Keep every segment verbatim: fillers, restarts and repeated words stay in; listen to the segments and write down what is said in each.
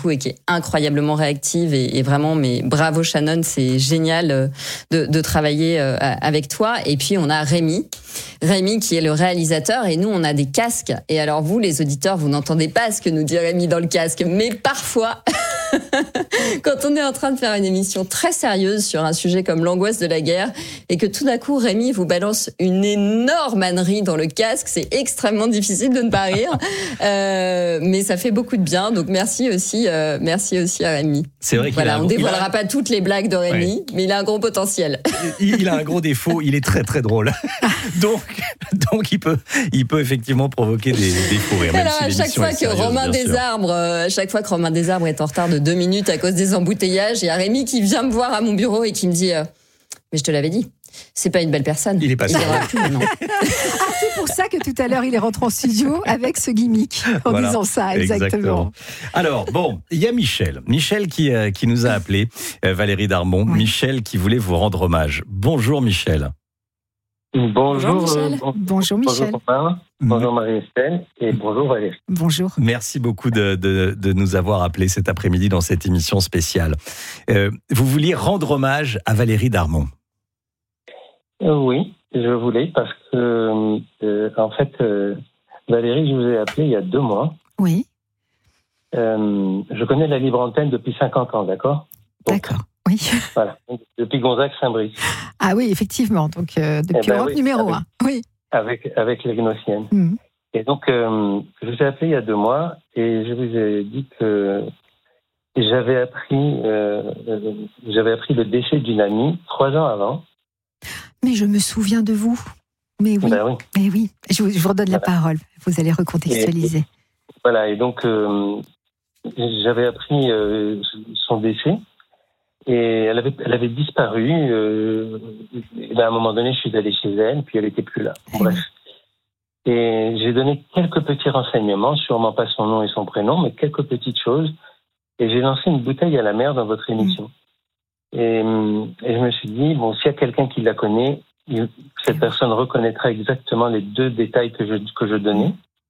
coup et qui est incroyablement réactive et, et vraiment, mais bravo Shannon, c'est génial de, de travailler avec toi. Et puis on a Rémi, Rémi qui est le réalisateur et nous on a des casques. Et alors vous les auditeurs, vous n'entendez pas ce que nous dit Rémi dans le casque, mais parfois quand on est en train de faire une émission très sérieuse sur un sujet comme l'angoisse de la guerre et que tout d'un coup Rémi vous balance une énorme ânerie dans le casque, c'est extrêmement difficile de ne pas rire, euh, mais ça fait beaucoup de bien. Donc merci aussi, euh, merci aussi à Rémi. C'est vrai qu'il voilà, a un on gros, dévoilera a... pas toutes les blagues de Rémi, ouais. mais il a un gros potentiel. Il, il a un gros défaut, il est très très drôle. Donc, donc il peut, il peut effectivement provoquer des, des fous rires. Alors si à chaque fois que sérieuse, Romain Desarbres, à chaque fois que Romain Desarbres est en retard de deux minutes à cause des embouteillages, il y a Rémi qui vient me voir à mon bureau et qui me dit euh, mais je te l'avais dit, c'est pas une belle personne. Il est pas sûr. Ah, c'est pour ça que tout à l'heure il est rentré en studio avec ce gimmick en voilà, disant ça exactement. exactement. Alors bon, il y a Michel, Michel qui euh, qui nous a appelé, euh, Valérie Darmon, oui. Michel qui voulait vous rendre hommage. Bonjour Michel. Bonjour, bonjour Michel. Euh, bonjour Michel. Bonjour, Romain. Bonjour Marie-Estelle et bonjour Valérie. Bonjour. Merci beaucoup de, de, de nous avoir appelés cet après-midi dans cette émission spéciale. Euh, vous vouliez rendre hommage à Valérie Darmon. Euh, oui, je voulais parce que, euh, en fait, euh, Valérie, je vous ai appelé il y a deux mois. Oui. Euh, je connais la Libre Antenne depuis cinquante ans, d'accord ? Donc, d'accord. Oui. Voilà, depuis Gonzague-Saint-Brice. Ah oui, effectivement, donc euh, depuis eh ben Europe oui, numéro un. Oui. Avec, avec les Gnossiennes. Mmh. Et donc, euh, je vous ai appelé il y a deux mois et je vous ai dit que j'avais appris, euh, j'avais appris le décès d'une amie trois ans avant. Mais je me souviens de vous. Mais oui, ben oui. Mais oui. Je, vous, je vous redonne voilà. la parole, vous allez recontextualiser. Et, voilà, et donc, euh, j'avais appris euh, son décès. Et elle avait, elle avait disparu. Euh, et à un moment donné, je suis allé chez elle, puis elle n'était plus là. Bref. Et j'ai donné quelques petits renseignements, sûrement pas son nom et son prénom, mais quelques petites choses. Et j'ai lancé une bouteille à la mer dans votre émission. Mmh. Et, et je me suis dit, bon, s'il y a quelqu'un qui la connaît, cette personne reconnaîtra exactement les deux détails que je, que je donnais.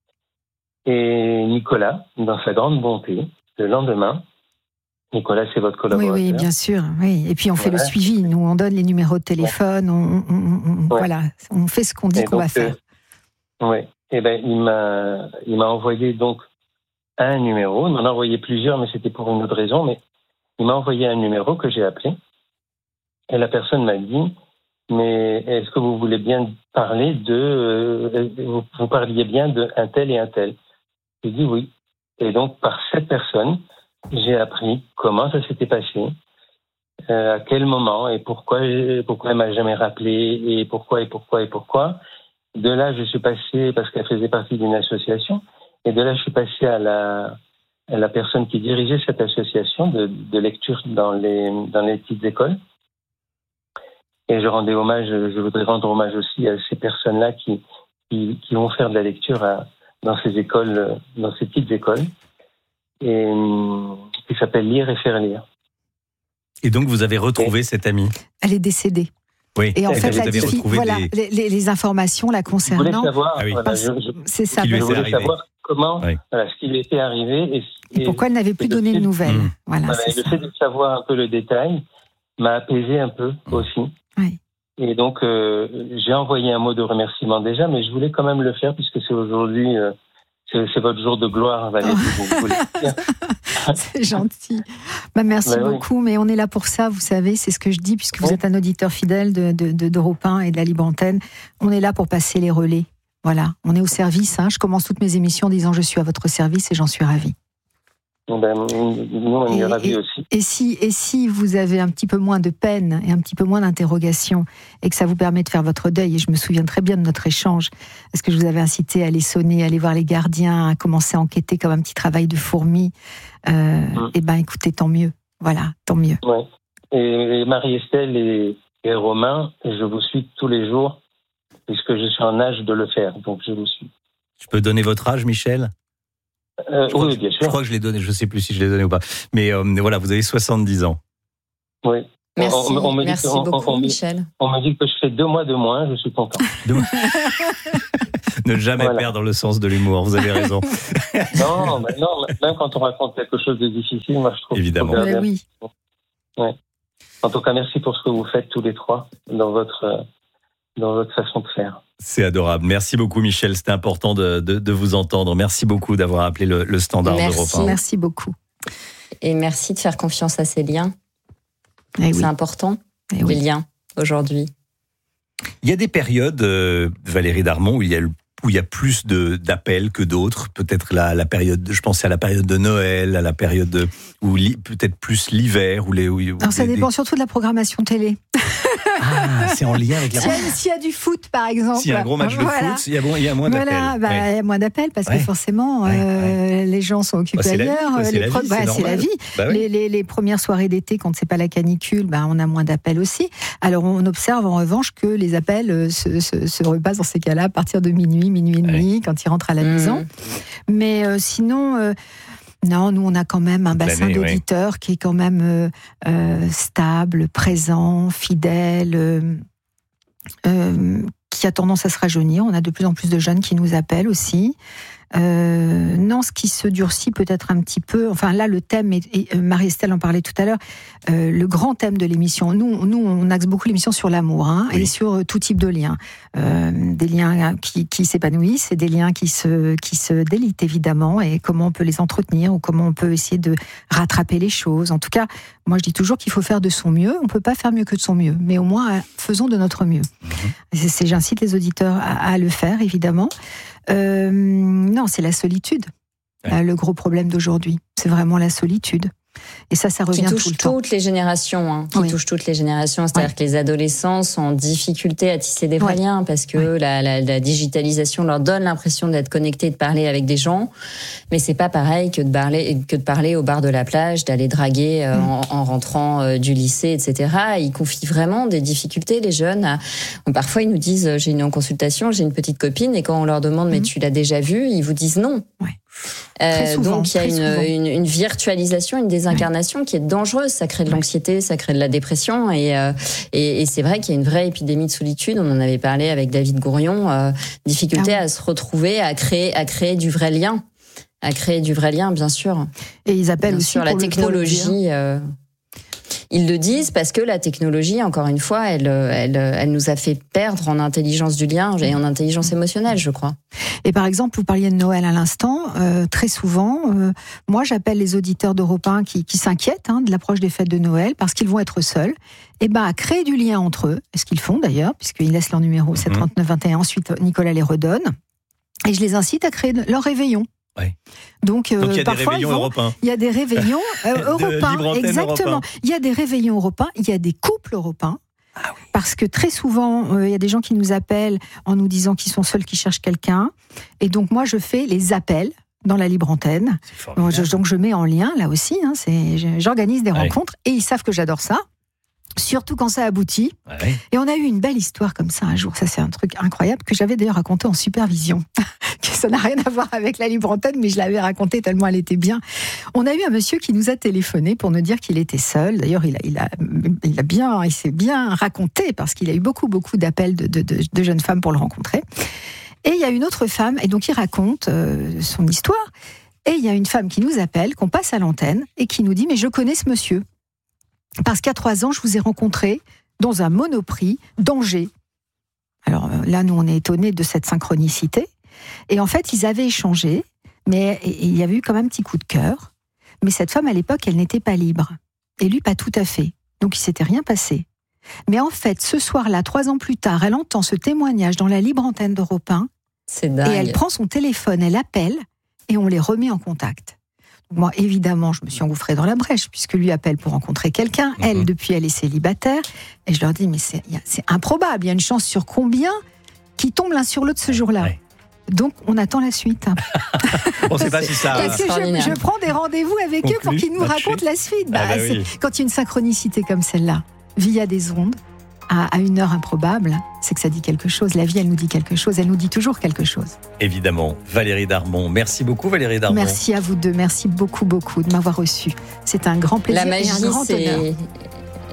Et Nicolas, dans sa grande bonté, le lendemain, Nicolas, c'est votre collaborateur. Oui, oui, bien sûr. Oui. Et puis on fait voilà. le suivi. Nous, on donne les numéros de téléphone. On, on, on, ouais. Voilà, on fait ce qu'on dit et qu'on donc, va faire. Euh, oui. Et ben, il m'a, il m'a envoyé donc un numéro. Il m'en a envoyé plusieurs, mais c'était pour une autre raison. Mais il m'a envoyé un numéro que j'ai appelé. Et la personne m'a dit, mais est-ce que vous voulez bien parler de, euh, vous, vous parliez bien de un tel et un tel. J'ai dit oui. Et donc par cette personne, j'ai appris comment ça s'était passé, euh, à quel moment et pourquoi, pourquoi elle m'a jamais rappelé et pourquoi et pourquoi et pourquoi. De là, je suis passé, parce qu'elle faisait partie d'une association, et de là, je suis passé à la, à la personne qui dirigeait cette association de, de lecture dans les, dans les petites écoles. Et je rendais hommage, je voudrais rendre hommage aussi à ces personnes-là qui, qui, qui vont faire de la lecture à, dans ces écoles, dans ces petites écoles. Et qui s'appelle Lire et faire lire. Et donc vous avez retrouvé et cette amie ? Elle est décédée. Oui. Et en et fait, la diffi- voilà, des... les, les informations la concernant. Je voulais savoir, ah oui. voilà, je, je, c'est ça. Je voulais savoir comment, oui. voilà, ce qui lui était arrivé. Et, et, et pourquoi elle n'avait plus donné de nouvelles. Mmh. Voilà, voilà, c'est le ça. fait de savoir un peu le détail m'a apaisé un peu mmh. aussi. Oui. Et donc, euh, j'ai envoyé un mot de remerciement déjà, mais je voulais quand même le faire puisque c'est aujourd'hui. Euh, C'est, c'est votre jour de gloire, Valérie. Vous c'est gentil. Bah, merci bah, beaucoup, oui. mais on est là pour ça, vous savez, c'est ce que je dis, puisque oui. vous êtes un auditeur fidèle de, de, de, d'Europe un et de la Libre Antenne. On est là pour passer les relais. Voilà, on est au service. Hein. Je commence toutes mes émissions en disant je suis à votre service et j'en suis ravie. Ben, nous, on est ravis aussi. Et si, et si vous avez un petit peu moins de peine et un petit peu moins d'interrogation et que ça vous permet de faire votre deuil, et je me souviens très bien de notre échange, parce que je vous avais incité à aller sonner, à aller voir les gardiens, à commencer à enquêter comme un petit travail de fourmi, euh, mmh. et ben écoutez, tant mieux. Voilà, tant mieux. Ouais. Et Marie-Estelle et, et Romain, je vous suis tous les jours, puisque je suis en âge de le faire, donc je vous suis. Je peux donner votre âge, Michel ? Euh, je, crois oui, que, bien sûr. je crois que je l'ai donné, je ne sais plus si je l'ai donné ou pas. Mais euh, voilà, vous avez soixante-dix ans. Oui. Merci, on, on me merci dit, on, beaucoup, on, on, Michel. On me dit que je fais deux mois de moins, je suis content. Ne jamais voilà. perdre le sens de l'humour, vous avez raison. non, mais non, même quand on raconte quelque chose de difficile, moi je trouve. Évidemment. Mais oui. Ouais. En tout cas, merci pour ce que vous faites tous les trois dans votre, dans votre façon de faire. C'est adorable. Merci beaucoup, Michel. C'était important de, de, de vous entendre. Merci beaucoup d'avoir appelé le, le standard Merci. d'Europe un. Merci beaucoup. Et merci de faire confiance à ces liens. Eh C'est oui. important, Eh les oui. liens, aujourd'hui. Il y a des périodes, euh, Valérie Darmon, où il y a, le- où il y a plus de, d'appels que d'autres. Peut-être la, la période, je pensais à la période de Noël, à la période de, où li- peut-être plus l'hiver. Où les, où, où Alors ça les- dépend surtout de la programmation télé. Ah, c'est en lien avec la. S'il y, a, s'il y a du foot, par exemple. S'il y a un gros match de Voilà. foot, il y a, bon, il y a moins d'appels. Voilà, bah, Ouais. il y a moins d'appels parce Ouais. que forcément, Ouais, euh, les gens sont occupés Bah, c'est la vie, ailleurs. quoi, c'est les la pro- vie, bah, c'est c'est la normal. vie. Bah oui. les, les, les premières soirées d'été, quand c'est pas la canicule, bah, on a moins d'appels aussi. Alors on observe en revanche que les appels euh, se, se, se repassent dans ces cas-là à partir de minuit, minuit et demi, quand ils rentrent à la Mmh. maison. Mais euh, sinon. Euh, Non, nous, on a quand même un bassin L'année, d'auditeurs oui. qui est quand même euh, euh, stable, présent, fidèle, euh, euh, qui a tendance à se rajeunir. On a de plus en plus de jeunes qui nous appellent aussi. Euh, non, ce qui se durcit peut-être un petit peu, enfin là le thème, est, et Marie-Estelle en parlait tout à l'heure, euh, le grand thème de l'émission, nous, nous on axe beaucoup l'émission sur l'amour hein, oui. et sur euh, tout type de liens. Euh, des liens qui, qui s'épanouissent et des liens qui se, qui se délitent évidemment, et comment on peut les entretenir ou comment on peut essayer de rattraper les choses. En tout cas, moi je dis toujours qu'il faut faire de son mieux, on peut pas faire mieux que de son mieux, mais au moins faisons de notre mieux. Mmh. C'est, c'est, j'incite les auditeurs à, à le faire évidemment. Euh, non, c'est la solitude. Ouais. Le gros problème d'aujourd'hui, c'est vraiment la solitude. Et ça, ça revient qui touche tout le temps. toutes les générations, hein, qui oui. touche toutes les générations. C'est-à-dire oui. que les adolescents sont en difficulté à tisser des vrais oui. liens parce que oui. la, la, la digitalisation leur donne l'impression d'être connectés, de parler avec des gens, mais c'est pas pareil que de parler que de parler au bar de la plage, d'aller draguer euh, mm. en, en rentrant euh, du lycée, et cetera. Ils confient vraiment des difficultés, les jeunes. À... Parfois, ils nous disent j'ai une en consultation, j'ai une petite copine, et quand on leur demande mm. mais tu l'as déjà vue, ils vous disent non. Ouais. Euh, souvent, donc il y a une, une, une virtualisation, une désincarnation oui. qui est dangereuse. Ça crée de l'anxiété, ça crée de la dépression, et, euh, et, et c'est vrai qu'il y a une vraie épidémie de solitude. On en avait parlé avec David Gourion. Euh, difficulté ah oui. à se retrouver, à créer, à créer du vrai lien, à créer du vrai lien, bien sûr. Et ils appellent bien aussi sûr la technologie. Euh, Ils le disent parce que la technologie, encore une fois, elle, elle, elle nous a fait perdre en intelligence du lien et en intelligence émotionnelle, je crois. Et par exemple, vous parliez de Noël à l'instant, euh, très souvent, euh, moi j'appelle les auditeurs d'Europe un qui, qui s'inquiètent hein, de l'approche des fêtes de Noël parce qu'ils vont être seuls, et ben à créer du lien entre eux, ce qu'ils font d'ailleurs, puisqu'ils laissent leur numéro sept trente-neuf vingt et un, ensuite Nicolas les redonne, et je les incite à créer leur réveillon. Ouais. Donc, euh, Donc il y a parfois, des réveillons vont, européens. Il y a des réveillons euh, européens, exactement. Européen. Il y a des réveillons européens, il y a des couples européens. Ah oui. Parce que très souvent, euh, il y a des gens qui nous appellent en nous disant qu'ils sont seuls, qu'ils cherchent quelqu'un. Et donc moi, je fais les appels dans la libre antenne. Donc je, donc je mets en lien, là aussi, hein, c'est, j'organise des ouais. rencontres et ils savent que j'adore ça. Surtout quand ça aboutit. Ouais. Et on a eu une belle histoire comme ça un jour. Ça, c'est un truc incroyable que j'avais d'ailleurs raconté en supervision. Ça n'a rien à voir avec la libre antenne, mais je l'avais raconté tellement elle était bien. On a eu un monsieur qui nous a téléphoné pour nous dire qu'il était seul. D'ailleurs, il a, il a, il a bien, il s'est bien raconté parce qu'il a eu beaucoup, beaucoup d'appels de, de, de, de jeunes femmes pour le rencontrer. Et il y a une autre femme, et donc il raconte euh, son histoire. Et il y a une femme qui nous appelle, qu'on passe à l'antenne, et qui nous dit « Mais je connais ce monsieur. Parce qu'à trois ans, je vous ai rencontré dans un Monoprix d'Angers. » Alors là, nous, on est étonnés de cette synchronicité. Et en fait, ils avaient échangé, mais il y avait eu quand même un petit coup de cœur. Mais cette femme, à l'époque, elle n'était pas libre. Et lui, pas tout à fait. Donc, il ne s'était rien passé. Mais en fait, ce soir-là, trois ans plus tard, elle entend ce témoignage dans la libre antenne d'Europe un. C'est dingue. Et elle prend son téléphone, elle appelle, et on les remet en contact. Moi, évidemment, je me suis engouffrée dans la brèche, puisque lui appelle pour rencontrer quelqu'un. Mm-hmm. Elle, depuis, elle est célibataire. Et je leur dis, mais c'est, c'est improbable. Il y a une chance sur combien qui tombent l'un sur l'autre ce jour-là. Ouais. Donc, on attend la suite. On ne sait pas si ça... Parce que je, je prends des rendez-vous avec Conclu, eux pour qu'ils nous racontent la suite. Bah, ah bah oui. Quand il y a une synchronicité comme celle-là, via des ondes, à, à une heure improbable, c'est que ça dit quelque chose. La vie, elle nous dit quelque chose. Elle nous dit toujours quelque chose. Évidemment. Valérie Darmon. Merci beaucoup, Valérie Darmon. Merci à vous deux. Merci beaucoup, beaucoup de m'avoir reçue. C'est un grand plaisir la magie, et un grand c'est... honneur.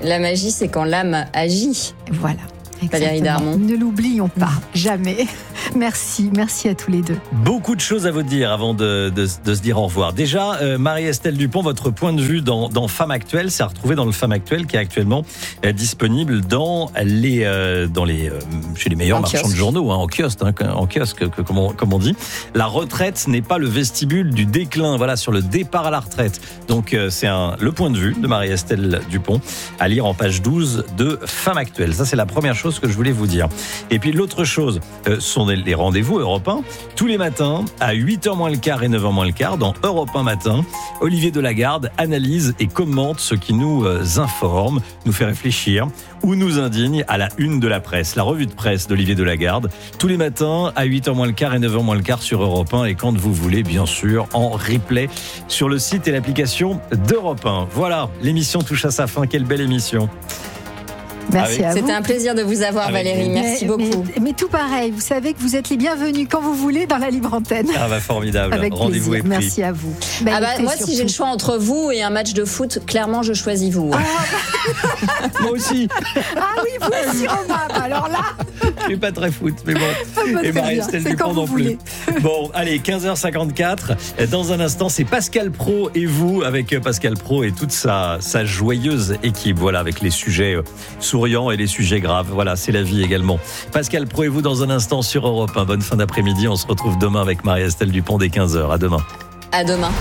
La magie, c'est quand l'âme agit. Voilà. Valérie Exactement. Darmon. Ne l'oublions pas, jamais. Merci, merci à tous les deux. Beaucoup de choses à vous dire avant de, de, de se dire au revoir. Déjà, euh, Marie-Estelle Dupont, votre point de vue dans, dans Femme Actuelle, c'est à retrouver dans le Femme Actuelle qui est actuellement euh, disponible dans les, euh, dans les, euh, chez les meilleurs En marchands kiosque. de journaux, hein, en kiosque, hein, en kiosque, que, comme, on, comme on dit. La retraite n'est pas le vestibule du déclin, voilà, sur le départ à la retraite. Donc, euh, c'est un, le point de vue de Marie-Estelle Dupont à lire en page douze de Femme Actuelle. Ça, c'est la première chose que je voulais vous dire. Et puis l'autre chose, euh, sont les rendez-vous Europe un. Tous les matins, à huit heures moins le quart et neuf heures moins le quart, dans Europe un Matin, Olivier Delagarde analyse et commente ce qui nous euh, informe, nous fait réfléchir ou nous indigne à la une de la presse. La revue de presse d'Olivier Delagarde, tous les matins, à huit heures moins le quart et neuf heures moins le quart sur Europe un, et quand vous voulez, bien sûr, en replay sur le site et l'application d'Europe un. Voilà, l'émission touche à sa fin. Quelle belle émission. Merci à vous. C'était un plaisir de vous avoir, Avec Valérie. vous. Merci mais, beaucoup. Mais, mais tout pareil, vous savez que vous êtes les bienvenus quand vous voulez dans la libre antenne. Ah bah formidable. Avec Rendez-vous est plaisir. pris. Merci à vous. Bah, Ah bah, écoutez, moi, surtout- si j'ai le choix entre vous et un match de foot, clairement, je choisis vous. Moi aussi. Ah oui, vous aussi, Romain. Bah, alors là, Je suis pas très foot, mais bon. bah, Et très bien. Marie-Estelle C'est Dupont quand vous non plus. voulez. Bon, allez, quinze heures cinquante-quatre. Dans un instant, c'est Pascal Praud et vous, avec Pascal Praud et toute sa, sa joyeuse équipe. Voilà, avec les sujets souriants et les sujets graves. Voilà, c'est la vie également. Pascal Praud et vous dans un instant sur Europe un. Bonne fin d'après-midi. On se retrouve demain avec Marie-Estelle Dupont dès quinze heures. À demain. À demain.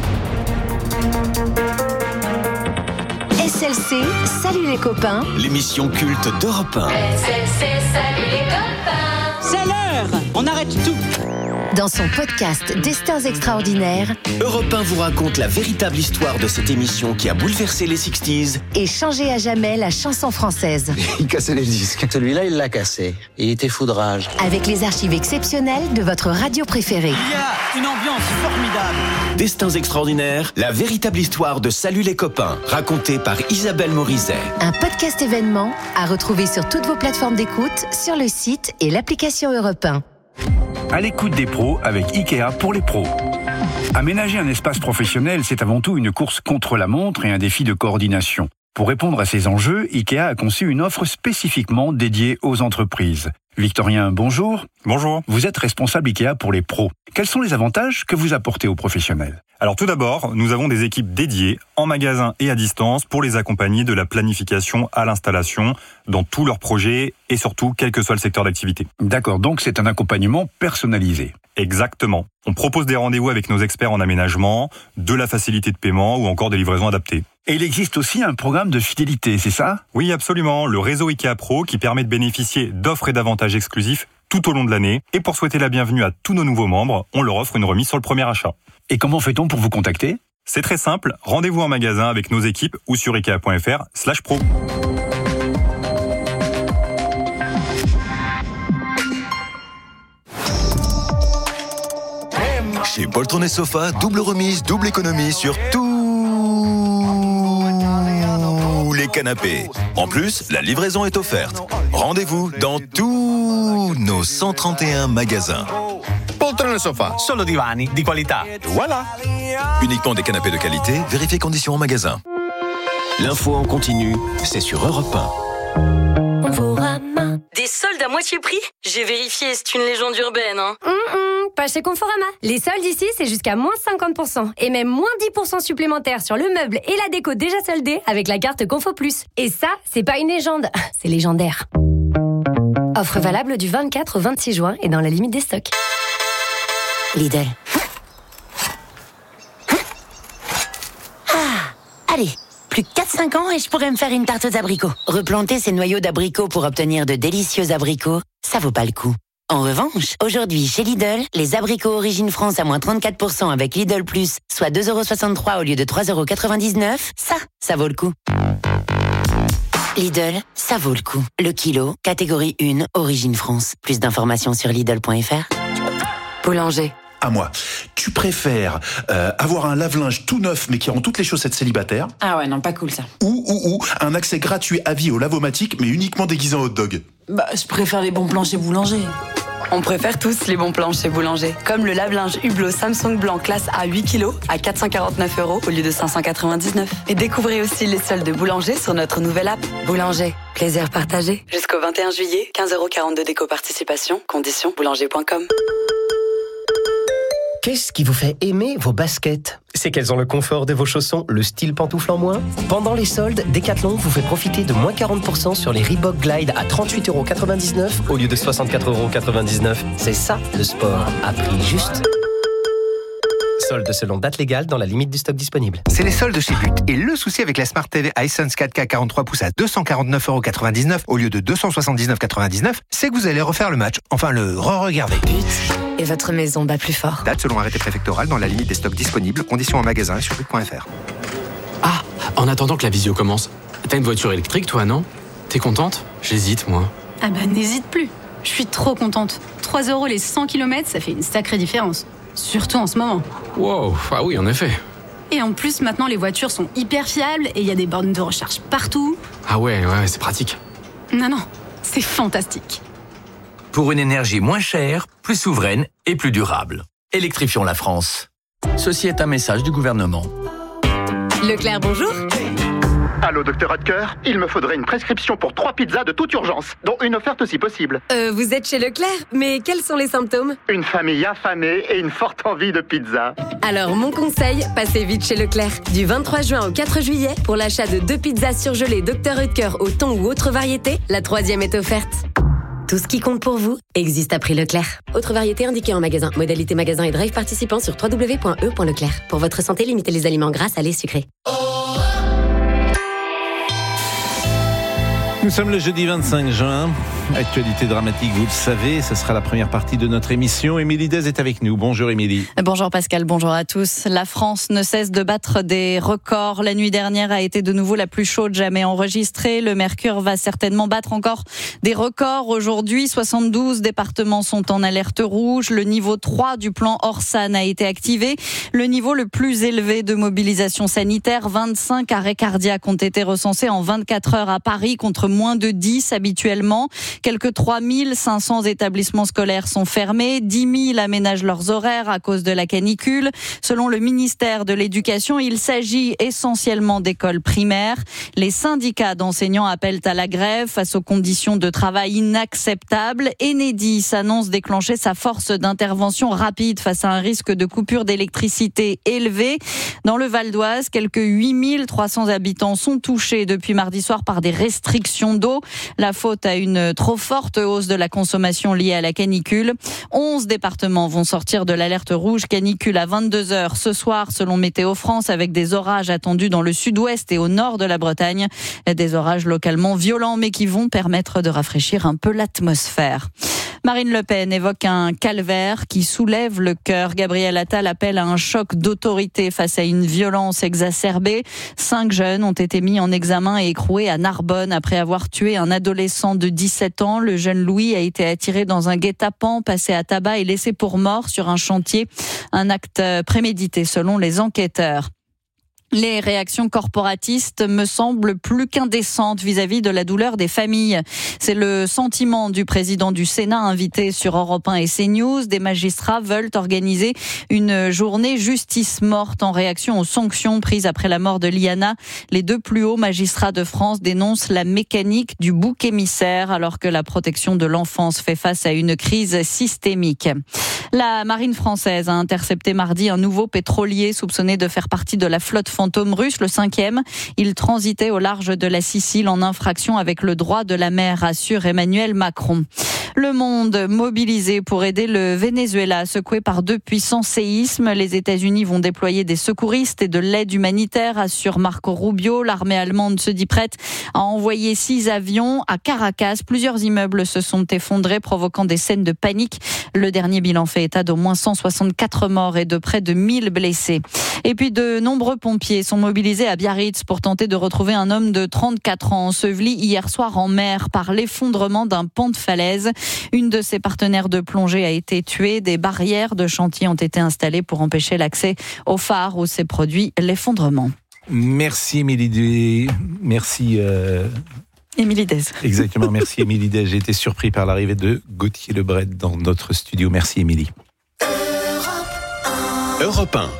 S L C, salut les copains. L'émission culte d'Europe un. C'est l'heure. On arrête tout. Dans son podcast Destins extraordinaires Europe un vous raconte la véritable histoire de cette émission qui a bouleversé les soixante-dix et changé à jamais la chanson française. Il cassait les disques. Celui-là, il l'a cassé. Il était foudrage. Avec les archives exceptionnelles de votre radio préférée. Il y a une ambiance formidable. Destins extraordinaires, la véritable histoire de Salut les copains, racontée par Isabelle Morizet. Un podcast événement à retrouver sur toutes vos plateformes d'écoute, sur le site et l'application Europe un. À l'écoute des pros avec Ikea pour les pros. Aménager un espace professionnel, c'est avant tout une course contre la montre et un défi de coordination. Pour répondre à ces enjeux, Ikea a conçu une offre spécifiquement dédiée aux entreprises. Victorien, bonjour. Bonjour. Vous êtes responsable Ikea pour les pros. Quels sont les avantages que vous apportez aux professionnels ? Alors tout d'abord, nous avons des équipes dédiées en magasin et à distance pour les accompagner de la planification à l'installation dans tous leurs projets et surtout quel que soit le secteur d'activité. D'accord, donc c'est un accompagnement personnalisé. Exactement. On propose des rendez-vous avec nos experts en aménagement, de la facilité de paiement ou encore des livraisons adaptées. Et il existe aussi un programme de fidélité, c'est ça ? Oui, absolument. Le réseau Ikea Pro qui permet de bénéficier d'offres et d'avantages exclusifs tout au long de l'année. Et pour souhaiter la bienvenue à tous nos nouveaux membres, on leur offre une remise sur le premier achat. Et comment fait-on pour vous contacter ? C'est très simple. Rendez-vous en magasin avec nos équipes ou sur ikea.fr slash pro. Chez Poltron et Sofa, double remise, double économie sur tous les canapés. En plus, la livraison est offerte. Rendez-vous dans tous nos cent trente et un magasins. Poltrone sofa. Solo divani di qualità. Voilà. Uniquement des canapés de qualité, vérifiez conditions en magasin. L'info en continu, c'est sur Europe un. Des soldes à moitié prix ? J'ai vérifié, c'est une légende urbaine. Hein. Hum, hum, pas chez Conforama. Les soldes ici, c'est jusqu'à moins cinquante pour cent. Et même moins dix pour cent supplémentaires sur le meuble et la déco déjà soldée avec la carte Confo Plus. Et ça, c'est pas une légende, c'est légendaire. Offre valable du vingt-quatre au vingt-six juin et dans la limite des stocks. Lidl. Ah, allez, plus que quatre cinq ans et je pourrais me faire une tarte aux abricots. Replanter ces noyaux d'abricots pour obtenir de délicieux abricots, ça vaut pas le coup. En revanche, aujourd'hui, chez Lidl, les abricots Origine France à moins trente-quatre pour cent avec Lidl Plus, soit deux euros soixante-trois au lieu de trois euros quatre-vingt-dix-neuf, ça, ça vaut le coup. Lidl, ça vaut le coup. Le kilo, catégorie un, Origine France. Plus d'informations sur Lidl point F R. Boulanger. À moi. Tu préfères euh, avoir un lave-linge tout neuf mais qui rend toutes les chaussettes célibataires, Ah ouais, non, pas cool ça. ou, ou, ou un accès gratuit à vie au lavomatique mais uniquement déguisé en hot dog? Bah, je préfère les bons plans chez Boulanger. On préfère tous les bons plans chez Boulanger. Comme le lave-linge Hublot Samsung blanc classe A huit kilos à quatre cent quarante-neuf euros au lieu de cinq cent quatre-vingt-dix-neuf. Et découvrez aussi les soldes de Boulanger sur notre nouvelle app. Boulanger, plaisir partagé. Jusqu'au vingt et un juillet, quinze euros quarante-deux d'éco-participation. Conditions boulanger point com. Qu'est-ce qui vous fait aimer vos baskets ? C'est qu'elles ont le confort de vos chaussons, le style pantoufle en moins. Pendant les soldes, Decathlon vous fait profiter de moins quarante pour cent sur les Reebok Glide à trente-huit euros quatre-vingt-dix-neuf au lieu de soixante-quatre euros quatre-vingt-dix-neuf. C'est ça, le sport, à prix juste. Soldes selon date légale dans la limite du stock disponible. C'est les soldes chez But. Et le souci avec la Smart T V Hisense quatre K quarante-trois pouces à deux cent quarante-neuf euros quatre-vingt-dix-neuf au lieu de deux cent soixante-dix-neuf euros quatre-vingt-dix-neuf, c'est que vous allez refaire le match. Enfin, le re-regarder. But. Et votre maison bat plus fort. Date selon arrêté préfectoral dans la limite des stocks disponibles. Conditions en magasin et sur but point f r. Ah, en attendant que la visio commence, t'as une voiture électrique toi, non ? T'es contente ? J'hésite, moi. Ah bah n'hésite plus. Je suis trop contente. trois euros les cent kilomètres, ça fait une sacrée différence. Surtout en ce moment. Wow, ah oui, en effet. Et en plus, maintenant, les voitures sont hyper fiables et il y a des bornes de recharge partout. Ah ouais, ouais, c'est pratique. Non, non, c'est fantastique. Pour une énergie moins chère, plus souveraine et plus durable. Électrifions la France. Ceci est un message du gouvernement. Leclerc, bonjour. Allô, docteur Hodker, il me faudrait une prescription pour trois pizzas de toute urgence, dont une offerte si possible. Euh, vous êtes chez Leclerc, mais quels sont les symptômes ? Une famille affamée et une forte envie de pizza. Alors, mon conseil, passez vite chez Leclerc. Du vingt-trois juin au quatre juillet, pour l'achat de deux pizzas surgelées docteur Hodker au thon ou autre variété, la troisième est offerte. Tout ce qui compte pour vous existe à prix Leclerc. Autre variété indiquée en magasin. Modalité magasin et drive participant sur w w w point e point leclerc. Pour votre santé, limitez les aliments gras, salés, sucrés. Nous sommes le jeudi vingt-cinq juin. Actualité dramatique, vous le savez, ce sera la première partie de notre émission. Émilie Dez est avec nous. Bonjour Émilie. Bonjour Pascal, bonjour à tous. La France ne cesse de battre des records. La nuit dernière a été de nouveau la plus chaude jamais enregistrée. Le mercure va certainement battre encore des records. Aujourd'hui, soixante-douze départements sont en alerte rouge. Le niveau trois du plan Orsan a été activé. Le niveau le plus élevé de mobilisation sanitaire, vingt-cinq arrêts cardiaques ont été recensés en vingt-quatre heures à Paris contre moins de dix habituellement. Quelques trois mille cinq cents établissements scolaires sont fermés, dix mille aménagent leurs horaires à cause de la canicule. Selon le ministère de l'Éducation, il s'agit essentiellement d'écoles primaires. Les syndicats d'enseignants appellent à la grève face aux conditions de travail inacceptables. Enedis annonce déclencher sa force d'intervention rapide face à un risque de coupure d'électricité élevé. Dans le Val d'Oise, quelques huit mille trois cents habitants sont touchés depuis mardi soir par des restrictions d'eau. La faute à une trop forte hausse de la consommation liée à la canicule. onze départements vont sortir de l'alerte rouge canicule à vingt-deux heures ce soir selon Météo France, avec des orages attendus dans le sud-ouest et au nord de la Bretagne. Des orages localement violents mais qui vont permettre de rafraîchir un peu l'atmosphère. Marine Le Pen évoque un calvaire qui soulève le cœur. Gabriel Attal appelle à un choc d'autorité face à une violence exacerbée. Cinq jeunes ont été mis en examen et écroués à Narbonne après avoir tué un adolescent de dix-sept ans. Le jeune Louis a été attiré dans un guet-apens, passé à tabac et laissé pour mort sur un chantier. Un acte prémédité selon les enquêteurs. Les réactions corporatistes me semblent plus qu'indécentes vis-à-vis de la douleur des familles. C'est le sentiment du président du Sénat invité sur Europe un et CNews. Des magistrats veulent organiser une journée justice morte en réaction aux sanctions prises après la mort de Liana. Les deux plus hauts magistrats de France dénoncent la mécanique du bouc émissaire alors que la protection de l'enfance fait face à une crise systémique. La marine française a intercepté mardi un nouveau pétrolier soupçonné de faire partie de la flotte fantôme russe, le cinquième. Il transitait au large de la Sicile en infraction avec le droit de la mer, assure Emmanuel Macron. Le monde mobilisé pour aider le Venezuela, secoué par deux puissants séismes. Les États-Unis vont déployer des secouristes et de l'aide humanitaire, assure Marco Rubio. L'armée allemande se dit prête à envoyer six avions à Caracas. Plusieurs immeubles se sont effondrés, provoquant des scènes de panique. Le dernier bilan fait état d'au moins cent soixante-quatre morts et de près de mille blessés. Et puis de nombreux pompiers sont mobilisés à Biarritz pour tenter de retrouver un homme de trente-quatre ans enseveli hier soir en mer par l'effondrement d'un pan de falaise. Une de ses partenaires de plongée a été tuée. Des barrières de chantier ont été installées pour empêcher l'accès au phare où s'est produit l'effondrement. Merci Émilie, merci. Euh... Émilie Dez. Exactement, merci Émilie Dez. J'ai été surpris par l'arrivée de Gauthier Lebret dans notre studio. Merci Émilie. Europe un.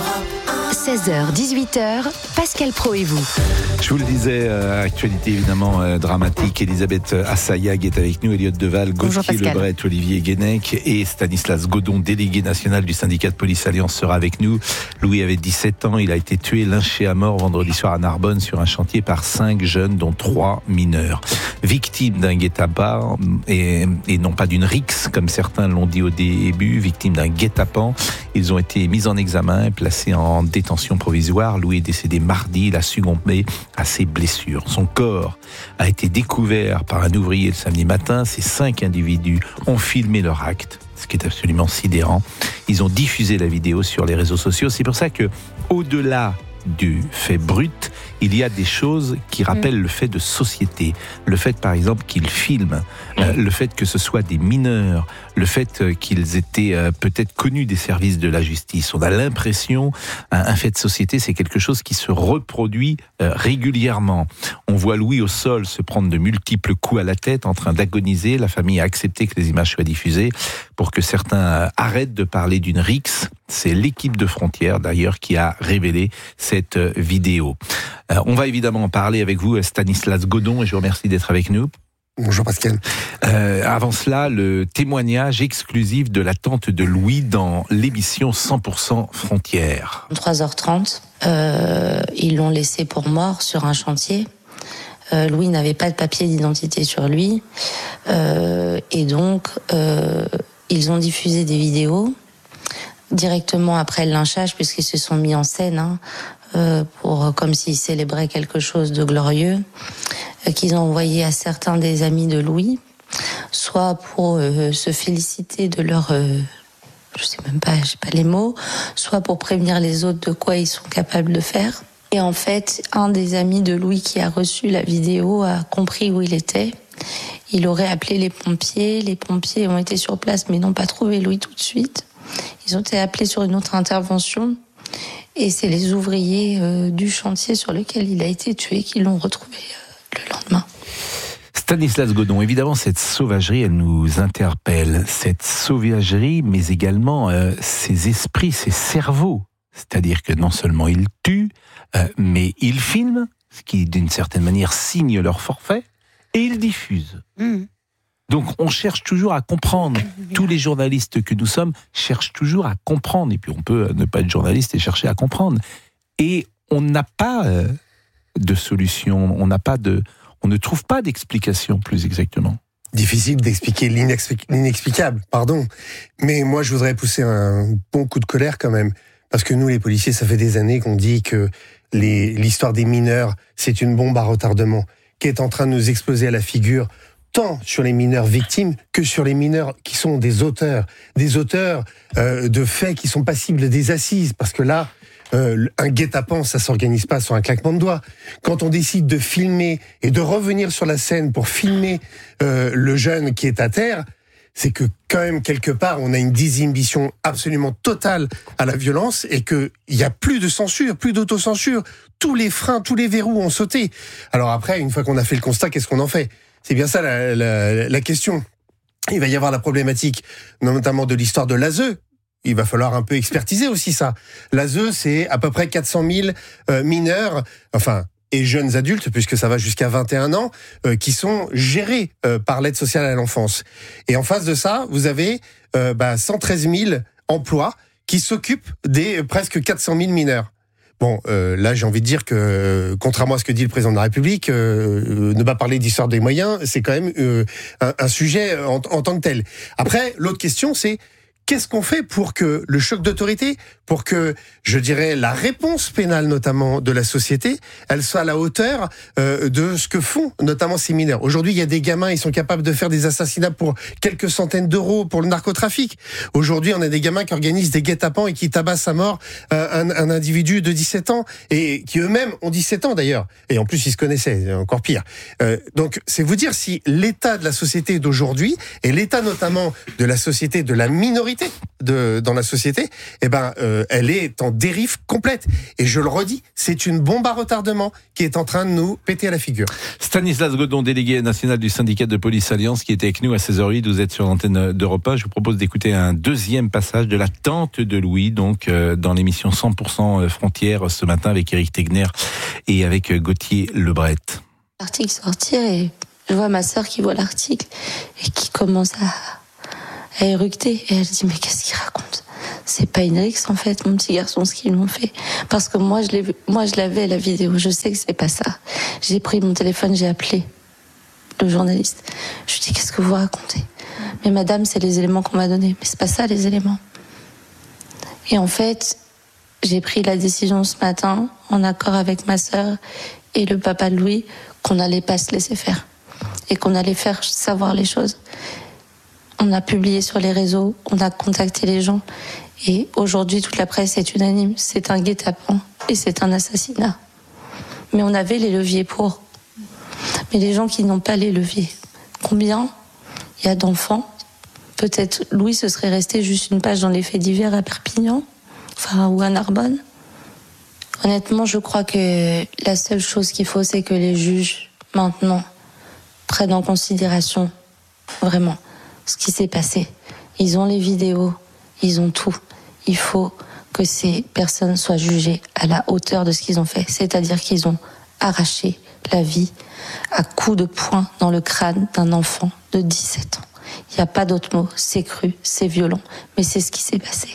seize heures dix-huit heures, Pascal Praud et vous. Je vous le disais, euh, actualité évidemment euh, dramatique. Elisabeth Assayag est avec nous, Elliot Deval, Gauthier Lebret, Olivier Guénec et Stanislas Godon, délégué national du syndicat de police Alliance, sera avec nous. Louis avait dix-sept ans, il a été tué, lynché à mort vendredi soir à Narbonne sur un chantier par cinq jeunes, dont trois mineurs. Victime d'un guet-apens et, et non pas d'une rixe, comme certains l'ont dit au début, victime d'un guet-apens. Ils ont été mis en examen et placés en détention provisoire. Louis est décédé mardi, il a succombé à ses blessures. Son corps a été découvert par un ouvrier le samedi matin. Ces cinq individus ont filmé leur acte, ce qui est absolument sidérant. Ils ont diffusé la vidéo sur les réseaux sociaux. C'est pour ça que, au-delà du fait brut, il y a des choses qui rappellent le fait de société. Le fait, par exemple, qu'ils filment, euh, le fait que ce soit des mineurs, le fait euh, qu'ils étaient euh, peut-être connus des services de la justice. On a l'impression, un, un fait de société, c'est quelque chose qui se reproduit euh, régulièrement. On voit Louis au sol se prendre de multiples coups à la tête, en train d'agoniser. La famille a accepté que les images soient diffusées pour que certains euh, arrêtent de parler d'une rixe. C'est l'équipe de Frontières, d'ailleurs, qui a révélé cette euh, vidéo. Euh, on va évidemment en parler avec vous, Stanislas Godon, et je vous remercie d'être avec nous. Bonjour Pascal. Euh, avant cela, le témoignage exclusif de la tante de Louis dans l'émission cent pour cent Frontières. trois heures trente, euh, ils l'ont laissé pour mort sur un chantier. Euh, Louis n'avait pas de papier d'identité sur lui. Euh, et donc, euh, ils ont diffusé des vidéos directement après le lynchage, puisqu'ils se sont mis en scène, hein, euh, pour, comme s'ils célébraient quelque chose de glorieux, euh, qu'ils ont envoyé à certains des amis de Louis, soit pour euh, se féliciter de leur... Euh, je sais même pas, je sais pas les mots, soit pour prévenir les autres de quoi ils sont capables de faire. Et en fait, un des amis de Louis qui a reçu la vidéo a compris où il était. Il aurait appelé les pompiers. Les pompiers ont été sur place, mais n'ont pas trouvé Louis tout de suite. Ils ont été appelés sur une autre intervention. Et c'est les ouvriers euh, du chantier sur lequel il a été tué qui l'ont retrouvé euh, le lendemain. Stanislas Godon, évidemment, cette sauvagerie, elle nous interpelle. Cette sauvagerie, mais également euh, ces esprits, ces cerveaux. C'est-à-dire que non seulement ils tuent, euh, mais ils filment, ce qui, d'une certaine manière, signe leur forfait, et ils diffusent. Mmh. Donc, on cherche toujours à comprendre. Tous les journalistes que nous sommes cherchent toujours à comprendre. Et puis, on peut ne pas être journaliste et chercher à comprendre. Et on n'a pas euh, de solution, on n'a pas de... On ne trouve pas d'explication, plus exactement. Difficile d'expliquer l'inexplic- l'inexplicable, pardon. Mais moi, je voudrais pousser un bon coup de colère quand même. Parce que nous, les policiers, ça fait des années qu'on dit que les, l'histoire des mineurs, c'est une bombe à retardement qui est en train de nous exploser à la figure, tant sur les mineurs victimes que sur les mineurs qui sont des auteurs. Des auteurs euh, de faits qui sont passibles des assises. Parce que là, Euh, un guet-apens, ça s'organise pas sur un claquement de doigts. Quand on décide de filmer et de revenir sur la scène pour filmer euh, le jeune qui est à terre, c'est que quand même quelque part on a une désinhibition absolument totale à la violence et que il y a plus de censure, plus d'autocensure. Tous les freins, tous les verrous ont sauté. Alors après, une fois qu'on a fait le constat, qu'est-ce qu'on en fait ? C'est bien ça la, la, la question. Il va y avoir la problématique, notamment de l'histoire de l'A S E. Il va falloir un peu expertiser aussi ça. L'A S E, c'est à peu près quatre cent mille euh, mineurs, enfin, et jeunes adultes, puisque ça va jusqu'à vingt et un ans, euh, qui sont gérés euh, par l'aide sociale à l'enfance. Et en face de ça, vous avez euh, bah, cent treize mille emplois qui s'occupent des presque quatre cent mille mineurs. Bon, euh, là, j'ai envie de dire que, euh, contrairement à ce que dit le président de la République, euh, ne pas parler d'histoire des moyens, c'est quand même euh, un, un sujet en, en tant que tel. Après, l'autre question, c'est qu'est-ce qu'on fait pour que le choc d'autorité, pour que, je dirais, la réponse pénale, notamment de la société, elle soit à la hauteur euh, de ce que font notamment ces mineurs. Aujourd'hui, il y a des gamins, ils sont capables de faire des assassinats pour quelques centaines d'euros pour le narcotrafic. Aujourd'hui, on a des gamins qui organisent des guet-apens et qui tabassent à mort euh, un, un individu de dix-sept ans, et qui eux-mêmes ont dix-sept ans d'ailleurs. Et en plus, ils se connaissaient, c'est encore pire. Euh, donc, c'est vous dire si l'état de la société d'aujourd'hui, et l'état notamment de la société de la minorité, parité de, dans la société, eh ben, euh, elle est en dérive complète. Et je le redis, c'est une bombe à retardement qui est en train de nous péter à la figure. Stanislas Godon, délégué national du syndicat de police Alliance, qui était avec nous à seize heures huit. Vous êtes sur l'antenne d'Europe un. Je vous propose d'écouter un deuxième passage de la tante de Louis, donc euh, dans l'émission cent pour cent Frontières ce matin avec Éric Tegner et avec Gauthier Lebret. L'article sortir et je vois ma sœur qui voit l'article et qui commence à, à éructer. Et elle dit, mais qu'est-ce qu'il raconte ? C'est pas une rixe, en fait, mon petit garçon, ce qu'ils l'ont fait. Parce que moi, je l'ai vu, moi, je l'avais, la vidéo. Je sais que c'est pas ça. J'ai pris mon téléphone, j'ai appelé le journaliste. Je lui ai dit, qu'est-ce que vous racontez ? Mais madame, c'est les éléments qu'on m'a donnés. Mais c'est pas ça, les éléments. Et en fait, j'ai pris la décision ce matin, en accord avec ma sœur et le papa de Louis, qu'on n'allait pas se laisser faire. Et qu'on allait faire savoir les choses. On a publié sur les réseaux, on a contacté les gens. Et aujourd'hui, toute la presse est unanime. C'est un guet-apens et c'est un assassinat. Mais on avait les leviers pour. Mais les gens qui n'ont pas les leviers, combien il y a d'enfants ? Peut-être Louis, ce serait resté juste une page dans les faits divers à Perpignan, enfin, ou à Narbonne. Honnêtement, je crois que la seule chose qu'il faut, c'est que les juges, maintenant, prennent en considération, vraiment, ce qui s'est passé. Ils ont les vidéos, ils ont tout. Il faut que ces personnes soient jugées à la hauteur de ce qu'ils ont fait. C'est-à-dire qu'ils ont arraché la vie à coups de poing dans le crâne d'un enfant de dix-sept ans. Il n'y a pas d'autre mot. C'est cru, c'est violent, mais c'est ce qui s'est passé.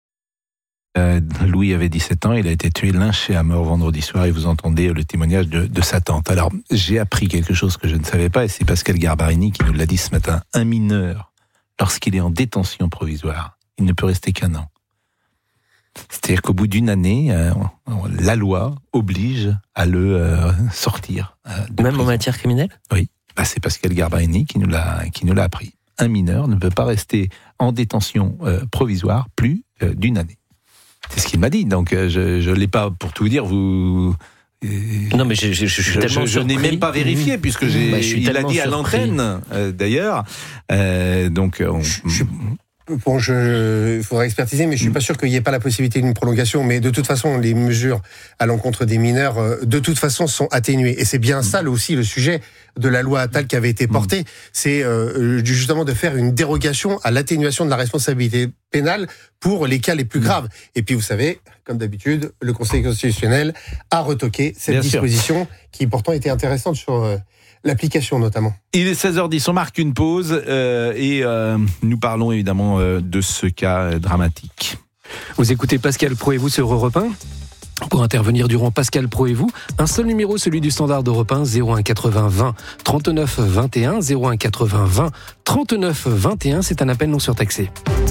Euh, Louis avait dix-sept ans, il a été tué, lynché à mort vendredi soir, et vous entendez le témoignage de, de sa tante. Alors, j'ai appris quelque chose que je ne savais pas, et c'est Pascal Garbarini qui nous l'a dit ce matin. Un mineur, lorsqu'il est en détention provisoire, il ne peut rester qu'un an. C'est-à-dire qu'au bout d'une année, euh, la loi oblige à le euh, sortir. Euh, Même prison. En matière criminelle ? Oui, bah, c'est Pascal Garbarini qui nous l'a, qui nous l'a appris. Un mineur ne peut pas rester en détention euh, provisoire plus euh, d'une année. C'est ce qu'il m'a dit, donc je ne l'ai pas, pour tout dire, vous... Non, mais je, je, je suis tellement Je, je n'ai même pas vérifié, puisque j'ai, bah, il l'a dit à l'antenne, euh, d'ailleurs. Euh, donc, on... je, je, bon, je, il faudra expertiser, mais je suis pas sûr qu'il n'y ait pas la possibilité d'une prolongation. Mais de toute façon, les mesures à l'encontre des mineurs, euh, de toute façon, sont atténuées. Et c'est bien ça, là aussi, le sujet de la loi Attal qui avait été portée. Mmh. C'est euh, justement de faire une dérogation à l'atténuation de la responsabilité pénale pour les cas les plus graves. Et puis, vous savez, comme d'habitude, le Conseil constitutionnel a retoqué cette bien disposition sûr. Qui pourtant était intéressante sur euh, l'application notamment. Il est seize heures dix, on marque une pause euh, et euh, nous parlons évidemment euh, de ce cas euh, dramatique. Vous écoutez Pascal Pro et vous sur Europe un ? Pour intervenir durant Pascal Pro et vous, un seul numéro, celui du standard d'Europe un, zéro un quatre-vingts vingt trente-neuf vingt et un, zéro un quatre-vingts vingt trente-neuf vingt et un, c'est un appel non surtaxé.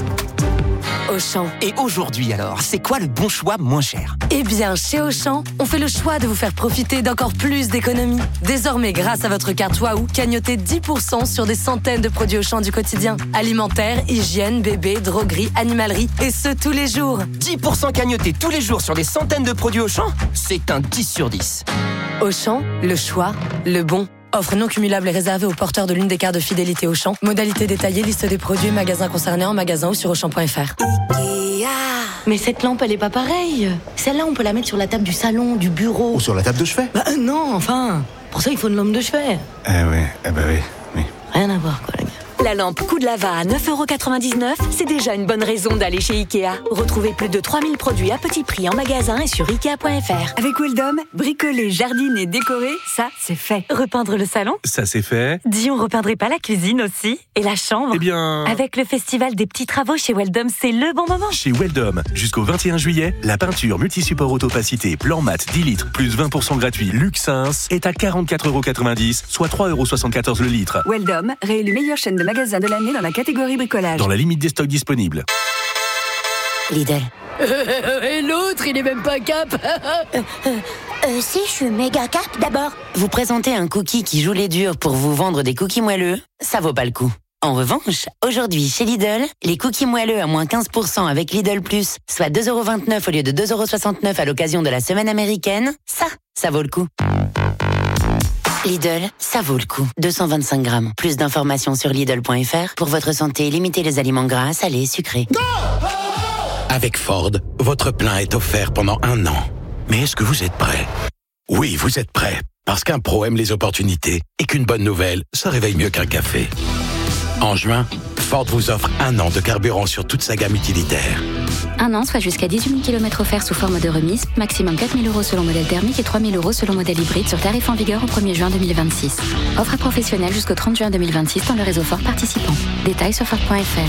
Auchan. Et aujourd'hui alors, c'est quoi le bon choix moins cher ? Eh bien, chez Auchan, on fait le choix de vous faire profiter d'encore plus d'économies. Désormais, grâce à votre carte Waouh, cagnotez dix pour cent sur des centaines de produits Auchan du quotidien. Alimentaire, hygiène, bébé, droguerie, animalerie, et ce tous les jours. dix pour cent cagnotés tous les jours sur des centaines de produits Auchan ? C'est un dix sur dix. Auchan, le choix, le bon. Offre non cumulable et réservée aux porteurs de l'une des cartes de fidélité Auchan. Modalité détaillée, liste des produits, magasins concernés en magasin ou sur auchan point f r. Ikea. Mais cette lampe, elle est pas pareille. Celle-là, on peut la mettre sur la table du salon, du bureau. Ou sur la table de chevet. Bah euh, non, enfin. Pour ça, il faut une lampe de chevet. Eh ouais, eh ben oui, oui. Rien à voir, quoi, les gars. La lampe coup de lava à neuf euros quatre-vingt-dix-neuf, c'est déjà une bonne raison d'aller chez Ikea. Retrouvez plus de trois mille produits à petit prix en magasin et sur ikea point f r. Avec Weldom, bricoler, jardiner, décorer, ça, c'est fait. Repeindre le salon ? Ça, c'est fait. Dis, on repeindrait pas la cuisine aussi ? Et la chambre ? Eh bien... Avec le festival des petits travaux chez Weldom, c'est le bon moment. Chez Weldom, jusqu'au vingt et un juillet, la peinture multisupport autopacité blanc mat dix litres plus vingt pour cent gratuit Luxins est à quarante-quatre euros quatre-vingt-dix, soit trois euros soixante-quatorze le litre. Weldom, réélu meilleure chaîne de magasins de l'année dans la catégorie bricolage. Dans la limite des stocks disponibles. Lidl. Et l'autre, il est même pas cap. euh, euh, euh, si, je suis méga cap d'abord. Vous présentez un cookie qui joue les durs pour vous vendre des cookies moelleux, ça vaut pas le coup. En revanche, aujourd'hui chez Lidl, les cookies moelleux à moins quinze pour cent avec Lidl Plus, soit deux euros vingt-neuf au lieu de deux euros soixante-neuf à l'occasion de la semaine américaine, ça, ça vaut le coup. Lidl, ça vaut le coup. deux cent vingt-cinq grammes. Plus d'informations sur Lidl point F R. Pour votre santé, limitez les aliments gras, salés et sucrés. Avec Ford, votre plein est offert pendant un an. Mais est-ce que vous êtes prêt ? Oui, vous êtes prêt. Parce qu'un pro aime les opportunités et qu'une bonne nouvelle, ça réveille mieux qu'un café. En juin, Ford vous offre un an de carburant sur toute sa gamme utilitaire. Un an, soit jusqu'à dix-huit mille kilomètres offerts sous forme de remise, maximum quatre mille euros selon modèle thermique et trois mille euros selon modèle hybride sur tarif en vigueur au premier juin deux mille vingt-six. Offre à professionnels jusqu'au trente juin deux mille vingt-six dans le réseau Ford participant. Détails sur Ford point F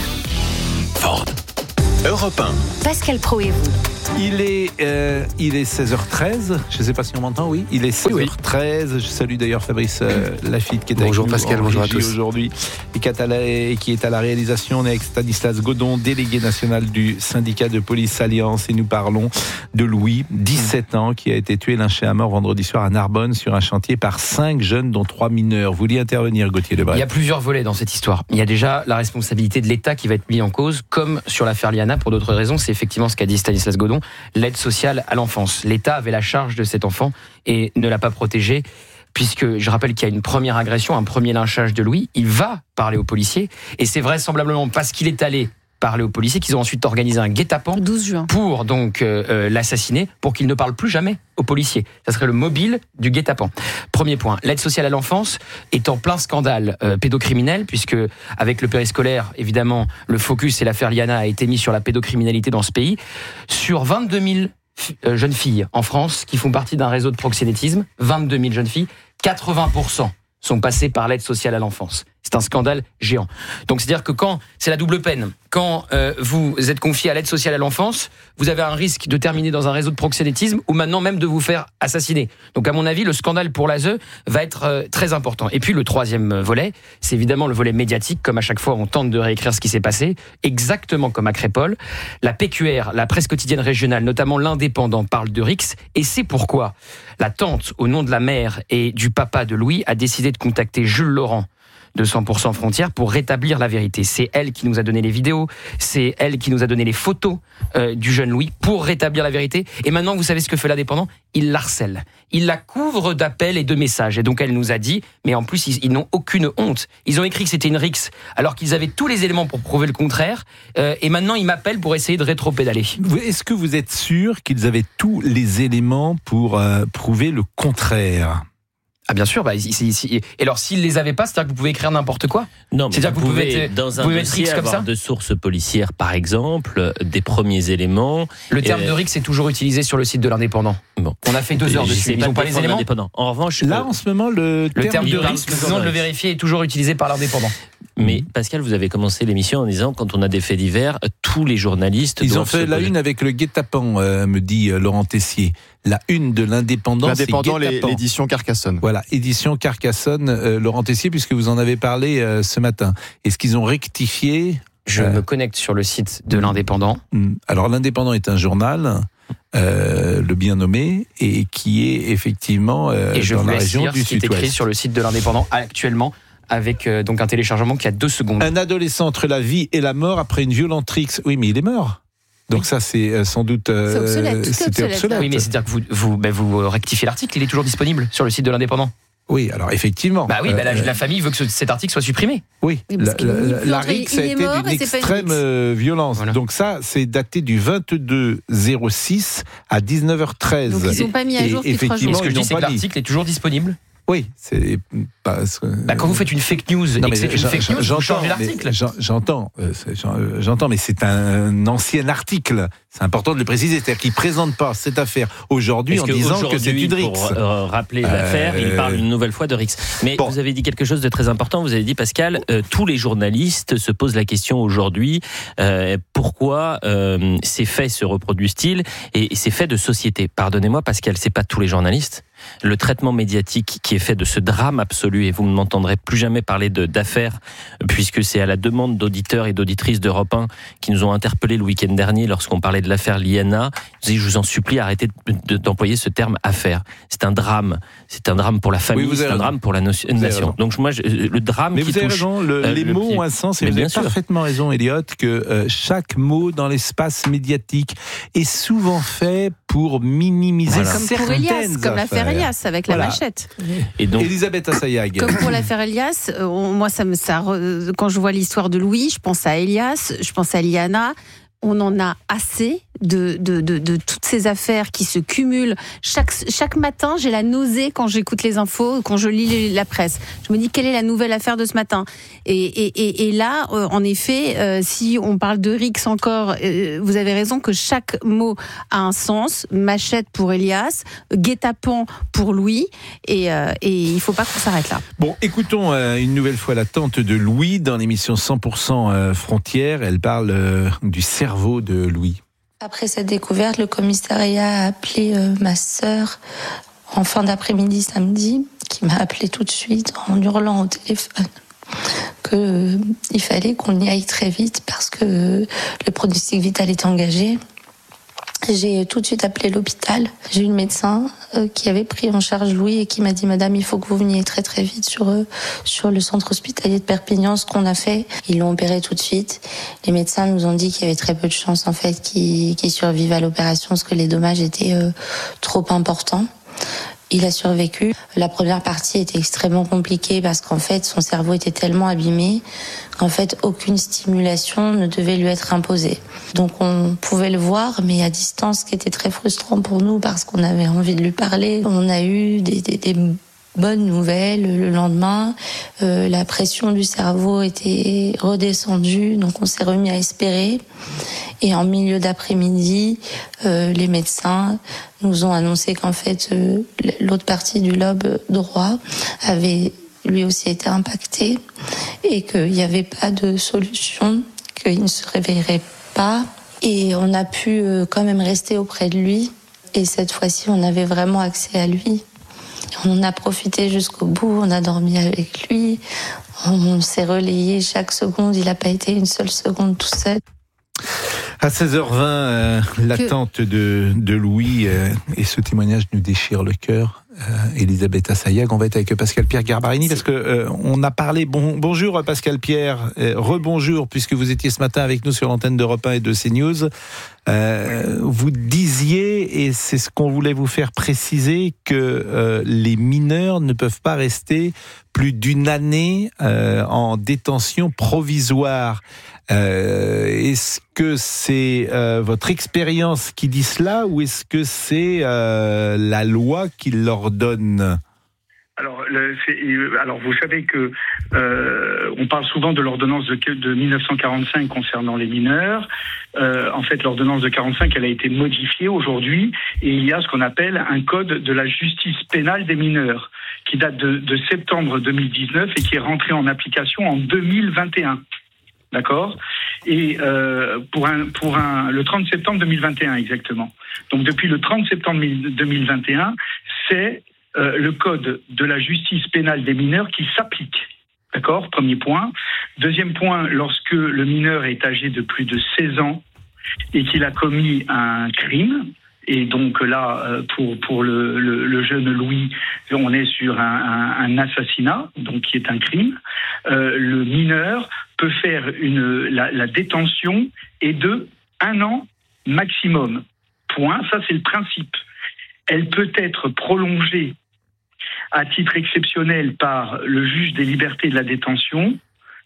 R. Ford. Europe un. Pascal Pro et vous. Il est, euh, il est seize heures treize, je ne sais pas si on m'entend, oui. Il est seize heures treize, je salue d'ailleurs Fabrice euh, Lafitte qui est bonjour avec nous Pascal, en bonjour à régie tous. Aujourd'hui et qui est à la, et qui est à la réalisation. On est avec Stanislas Godon, délégué national du syndicat de police Alliance, et nous parlons de Louis, dix-sept ans, qui a été tué, lynché à mort vendredi soir à Narbonne sur un chantier par cinq jeunes dont trois mineurs. Vous vouliez intervenir, Gauthier Lebret? Il y a plusieurs volets dans cette histoire. Il y a déjà la responsabilité de l'État qui va être mise en cause, comme sur l'affaire Liana pour d'autres raisons. C'est effectivement ce qu'a dit Stanislas Godon, l'aide sociale à l'enfance. L'État avait la charge de cet enfant et ne l'a pas protégé, puisque je rappelle qu'il y a une première agression, un premier lynchage de Louis. Il va parler aux policiers et c'est vraisemblablement parce qu'il est allé parler aux policiers qu'ils ont ensuite organisé un guet-apens pour donc euh, euh, l'assassiner, pour qu'il ne parle plus jamais aux policiers. Ça serait le mobile du guet-apens. Premier point, l'aide sociale à l'enfance est en plein scandale euh, pédocriminel, puisque avec le périscolaire, évidemment, le focus et l'affaire Liana a été mis sur la pédocriminalité dans ce pays. Sur vingt-deux mille euh, jeunes filles en France qui font partie d'un réseau de proxénétisme, vingt-deux mille jeunes filles, quatre-vingts pour cent sont passées par l'aide sociale à l'enfance. C'est un scandale géant. Donc c'est-à-dire que quand, c'est la double peine, quand euh, vous êtes confié à l'aide sociale à l'enfance, vous avez un risque de terminer dans un réseau de proxénétisme ou maintenant même de vous faire assassiner. Donc à mon avis, le scandale pour l'A S E va être euh, très important. Et puis le troisième volet, c'est évidemment le volet médiatique. Comme à chaque fois, on tente de réécrire ce qui s'est passé, exactement comme à Crépol. La P Q R, la presse quotidienne régionale, notamment l'Indépendant, parle de Rix. Et c'est pourquoi la tante, au nom de la mère et du papa de Louis, a décidé de contacter Jules Laurent de cent pour cent Frontières pour rétablir la vérité. C'est elle qui nous a donné les vidéos, c'est elle qui nous a donné les photos euh, du jeune Louis pour rétablir la vérité. Et maintenant, vous savez ce que fait l'Indépendant ? Il l'harcèle. Il la couvre d'appels et de messages. Et donc, elle nous a dit, mais en plus, ils, ils n'ont aucune honte. Ils ont écrit que c'était une rixe, alors qu'ils avaient tous les éléments pour prouver le contraire. Euh, et maintenant, ils m'appellent pour essayer de rétro-pédaler. Est-ce que vous êtes sûr qu'ils avaient tous les éléments pour euh, prouver le contraire ? Ah bien sûr, bah, si, si, si. Et alors s'ils les avaient pas, c'est-à-dire que vous pouvez écrire n'importe quoi. Non, mais c'est-à-dire vous, que vous pouvez, pouvez être, dans un vous pouvez dossier, être avoir comme ça de sources policières, par exemple, des premiers éléments. Le terme euh... de Rix est toujours utilisé sur le site de l'Indépendant. Bon. On a fait deux heures dessus. Ils n'ont pas les éléments. En revanche, là, en ce moment, le, le terme, terme de Rix, Rix, non de le vérifier, est toujours utilisé par l'Indépendant. Mais Pascal, vous avez commencé l'émission en disant quand on a des faits divers, tous les journalistes. Ils ont fait la une avec le guet-apens, euh, me dit euh, Laurent Tessier. La une de l'Indépendant, L'Indépendant, c'est guet-apens. l'édition Carcassonne. Voilà, édition Carcassonne, euh, Laurent Tessier, puisque vous en avez parlé euh, ce matin. Est-ce qu'ils ont rectifié ? Je euh, me connecte sur le site de l'Indépendant. Alors l'Indépendant est un journal. Euh, le bien nommé, et qui est effectivement euh, et je dans vous la laisse région lire du ce qui est Sud-Ouest. écrit sur le site de l'Indépendant actuellement, avec euh, donc un téléchargement qui a deux secondes. Un adolescent entre la vie et la mort après une violente rixe. Oui, mais il est mort. Donc oui. ça, c'est euh, sans doute... Euh, c'est obsolète. C'était obsolète. obsolète. Oui, mais c'est-à-dire que vous, vous, ben vous rectifiez l'article, il est toujours disponible sur le site de l'Indépendant. Oui, alors effectivement. Bah oui, bah la, euh, la famille veut que ce, cet article soit supprimé. Oui, oui la, la, la rixe a été d'une extrême euh, violence. Voilà. Donc ça, c'est daté du vingt-deux zéro six à dix-neuf heures treize. Donc ils n'ont pas mis à jour ces trois jours. Et ce que je dis, c'est que l'article est toujours disponible. Oui, c'est pas. Bah, quand vous faites une fake news non, et que c'est une fake news, vous changez l'article. J'entends, euh, j'entends, mais c'est un ancien article. C'est important de le préciser, c'est-à-dire qu'il ne présente pas cette affaire aujourd'hui en disant que c'est une rixe. Pour euh, rappeler euh, l'affaire, il parle une nouvelle fois de rixe. Mais bon. Vous avez dit quelque chose de très important. Vous avez dit, Pascal, euh, tous les journalistes se posent la question aujourd'hui euh, pourquoi euh, ces faits se reproduisent-ils et, et ces faits de société. Pardonnez-moi, Pascal, c'est pas tous les journalistes. Le traitement médiatique qui est fait de ce drame absolu, et vous ne m'entendrez plus jamais parler de, d'affaires, puisque c'est à la demande d'auditeurs et d'auditrices d'Europe un qui nous ont interpellés le week-end dernier lorsqu'on parlait de l'affaire Liana. Je vous en supplie, arrêtez de, de, d'employer ce terme affaire. C'est un drame. C'est un drame pour la famille, oui, c'est un drame pour la nation. Donc moi, je, le drame mais qui vous avez touche... raison, le, euh, les le mots pied. Ont un sens, et mais vous avez sûr. Parfaitement raison, Elliot, que euh, chaque mot dans l'espace médiatique est souvent fait pour pour minimiser voilà. Comme pour Elias, comme l'affaire Elias avec voilà. la machette. Et donc, Elisabeth Assayag. Comme pour l'affaire Elias, euh, moi, ça me, ça, quand je vois l'histoire de Louis, je pense à Elias, je pense à Liana. On en a assez de, de, de, de toutes ces affaires qui se cumulent. Chaque, chaque matin, j'ai la nausée quand j'écoute les infos, quand je lis les, la presse. Je me dis, quelle est la nouvelle affaire de ce matin ? Et, et, et, et là, euh, en effet, euh, si on parle de Rix encore, euh, vous avez raison que chaque mot a un sens. Machette pour Elias, guet-apens pour Louis, et, euh, et il ne faut pas qu'on s'arrête là. Bon, écoutons euh, une nouvelle fois la tante de Louis dans l'émission cent pour cent euh, Frontières. Elle parle euh, du cerveau de Louis. Après cette découverte, le commissariat a appelé euh, ma sœur en fin d'après-midi samedi, qui m'a appelé tout de suite en hurlant au téléphone que euh, il fallait qu'on y aille très vite parce que euh, le pronostic vital était engagé. J'ai tout de suite appelé l'hôpital. J'ai eu le médecin euh, qui avait pris en charge Louis et qui m'a dit « Madame, il faut que vous veniez très très vite sur, euh, sur le centre hospitalier de Perpignan, ce qu'on a fait. » Ils l'ont opéré tout de suite. Les médecins nous ont dit qu'il y avait très peu de chances en fait qu'il, qu'il survive à l'opération parce que les dommages étaient euh, trop importants. Il a survécu. La première partie était extrêmement compliquée parce qu'en fait, son cerveau était tellement abîmé qu'en fait, aucune stimulation ne devait lui être imposée. Donc, on pouvait le voir, mais à distance, ce qui était très frustrant pour nous parce qu'on avait envie de lui parler. On a eu des, des, des bonnes nouvelles le lendemain. Euh, la pression du cerveau était redescendue, donc on s'est remis à espérer. Et en milieu d'après-midi, euh, les médecins nous ont annoncé qu'en fait, euh, l'autre partie du lobe droit avait lui aussi été impactée et qu'il n'y avait pas de solution, qu'il ne se réveillerait pas. Et on a pu euh, quand même rester auprès de lui. Et cette fois-ci, on avait vraiment accès à lui. On en a profité jusqu'au bout, on a dormi avec lui, on s'est relayé chaque seconde, il n'a pas été une seule seconde tout seul. À seize heures vingt, euh, l'attente de, de Louis euh, et ce témoignage nous déchire le cœur. Euh, Elisabeth Assayag, on va être avec Pascal Pierre Garbarini parce que euh, on a parlé. Bon, bonjour Pascal Pierre, euh, rebonjour puisque vous étiez ce matin avec nous sur l'antenne d'Europe un et de CNews. Euh, vous disiez, et c'est ce qu'on voulait vous faire préciser, que euh, les mineurs ne peuvent pas rester plus d'une année euh, en détention provisoire. Euh, est-ce que c'est euh, votre expérience qui dit cela ou est-ce que c'est euh, la loi qui l'ordonne ? Alors, le, c'est, alors, vous savez que euh, on parle souvent de l'ordonnance de, de dix-neuf cent quarante-cinq concernant les mineurs. Euh, en fait, l'ordonnance de quarante-cinq, elle a été modifiée aujourd'hui et il y a ce qu'on appelle un code de la justice pénale des mineurs qui date de, de septembre deux mille dix-neuf et qui est rentré en application en deux mille vingt et un. D'accord ? Et euh, pour un pour un le trente septembre deux mille vingt et un exactement. Donc depuis le trente septembre deux mille vingt et un, c'est euh, le code de la justice pénale des mineurs qui s'applique. D'accord ? Premier point. Deuxième point, lorsque le mineur est âgé de plus de seize ans et qu'il a commis un crime, et donc là, pour pour le, le, le jeune Louis, on est sur un, un, un assassinat, donc qui est un crime. Euh, le mineur peut faire une la, la détention est de un an maximum. Point. Ça, c'est le principe. Elle peut être prolongée à titre exceptionnel par le juge des libertés de la détention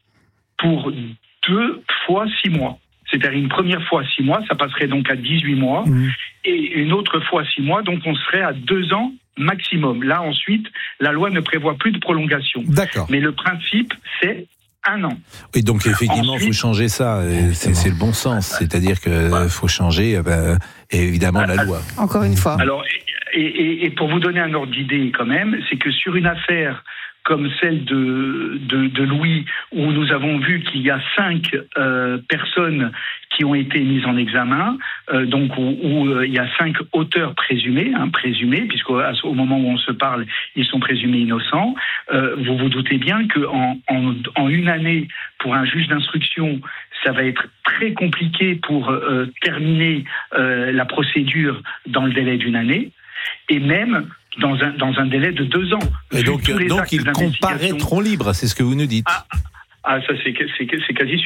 pour deux fois six mois. C'est-à-dire une première fois six mois, ça passerait donc à dix-huit mois, mmh. et une autre fois six mois, donc on serait à deux ans maximum. Là, ensuite, la loi ne prévoit plus de prolongation. D'accord. Mais le principe, c'est un an. Et donc, effectivement, il faut changer ça. C'est, c'est le bon sens. C'est-à-dire qu'il ouais. faut changer, ben, évidemment, la loi. Encore une fois. Alors, et, et, et pour vous donner un ordre d'idée, quand même, c'est que sur une affaire comme celle de, de, de Louis, où nous avons vu qu'il y a cinq euh, personnes qui ont été mises en examen, euh, donc où, où euh, il y a cinq auteurs présumés, hein, présumés, puisqu'au moment où on se parle, ils sont présumés innocents. Euh, vous vous doutez bien qu'en en, en une année, pour un juge d'instruction, ça va être très compliqué pour euh, terminer euh, la procédure dans le délai d'une année, et même dans un, dans un délai de deux ans. Et donc, donc ils comparaîtront libres, c'est ce que vous nous dites. Ah, ah ça c'est, c'est, c'est quasi sûr.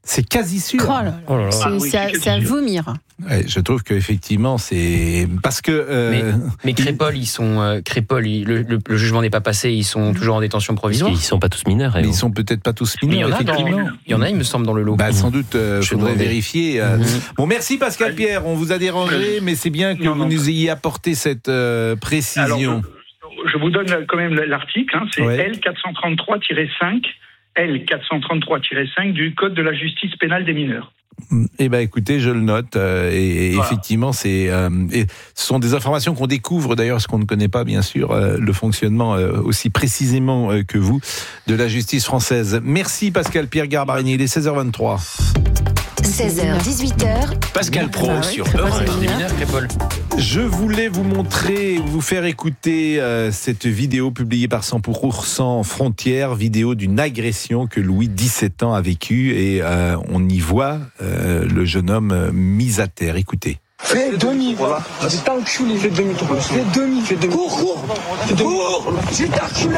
C'est quasi sûr. Oh là là. Oh là là. C'est, Ah oui, c'est à, c'est à vomir. Ouais, je trouve qu'effectivement, c'est parce que. Euh... Mais, mais Crépol, ils sont euh, Crépol, ils, le, le, le jugement n'est pas passé, ils sont toujours en détention provisoire. Ils sont pas tous mineurs. Mais ils sont peut-être pas tous mineurs. Mais il y en a, effectivement. dans, il y en a, il me semble, dans le lot. Bah, sans doute, euh, faudrait vérifier. Euh. Mmh. Bon, merci Pascal Pierre. On vous a dérangé, mais c'est bien que non, vous non. nous ayez apporté cette euh, précision. Alors, je vous donne quand même l'article. Hein, c'est ouais. L quatre cent trente-trois tiret cinq, L quatre cent trente-trois tiret cinq du Code de la justice pénale des mineurs. Eh ben, écoutez, je le note. Euh, et, et voilà. Effectivement, c'est, euh, et ce sont des informations qu'on découvre d'ailleurs, parce qu'on ne connaît pas, bien sûr, euh, le fonctionnement euh, aussi précisément euh, que vous de la justice française. Merci Pascal Pierre Garbarini. Il est seize heures vingt-trois. seize heures dix-huit heures. Pascal Pro ah ouais, sur Europe un. Je voulais vous montrer, vous faire écouter euh, cette vidéo publiée par cent pour cent Frontières, vidéo d'une agression que Louis, dix-sept ans, a vécue et euh, on y voit euh, le jeune homme euh, mis à terre. Écoutez. Fais demi, voilà. J'ai t'enculé, fais demi, fais demi, fais demi. Cours, cours, cours, j'ai t'enculé.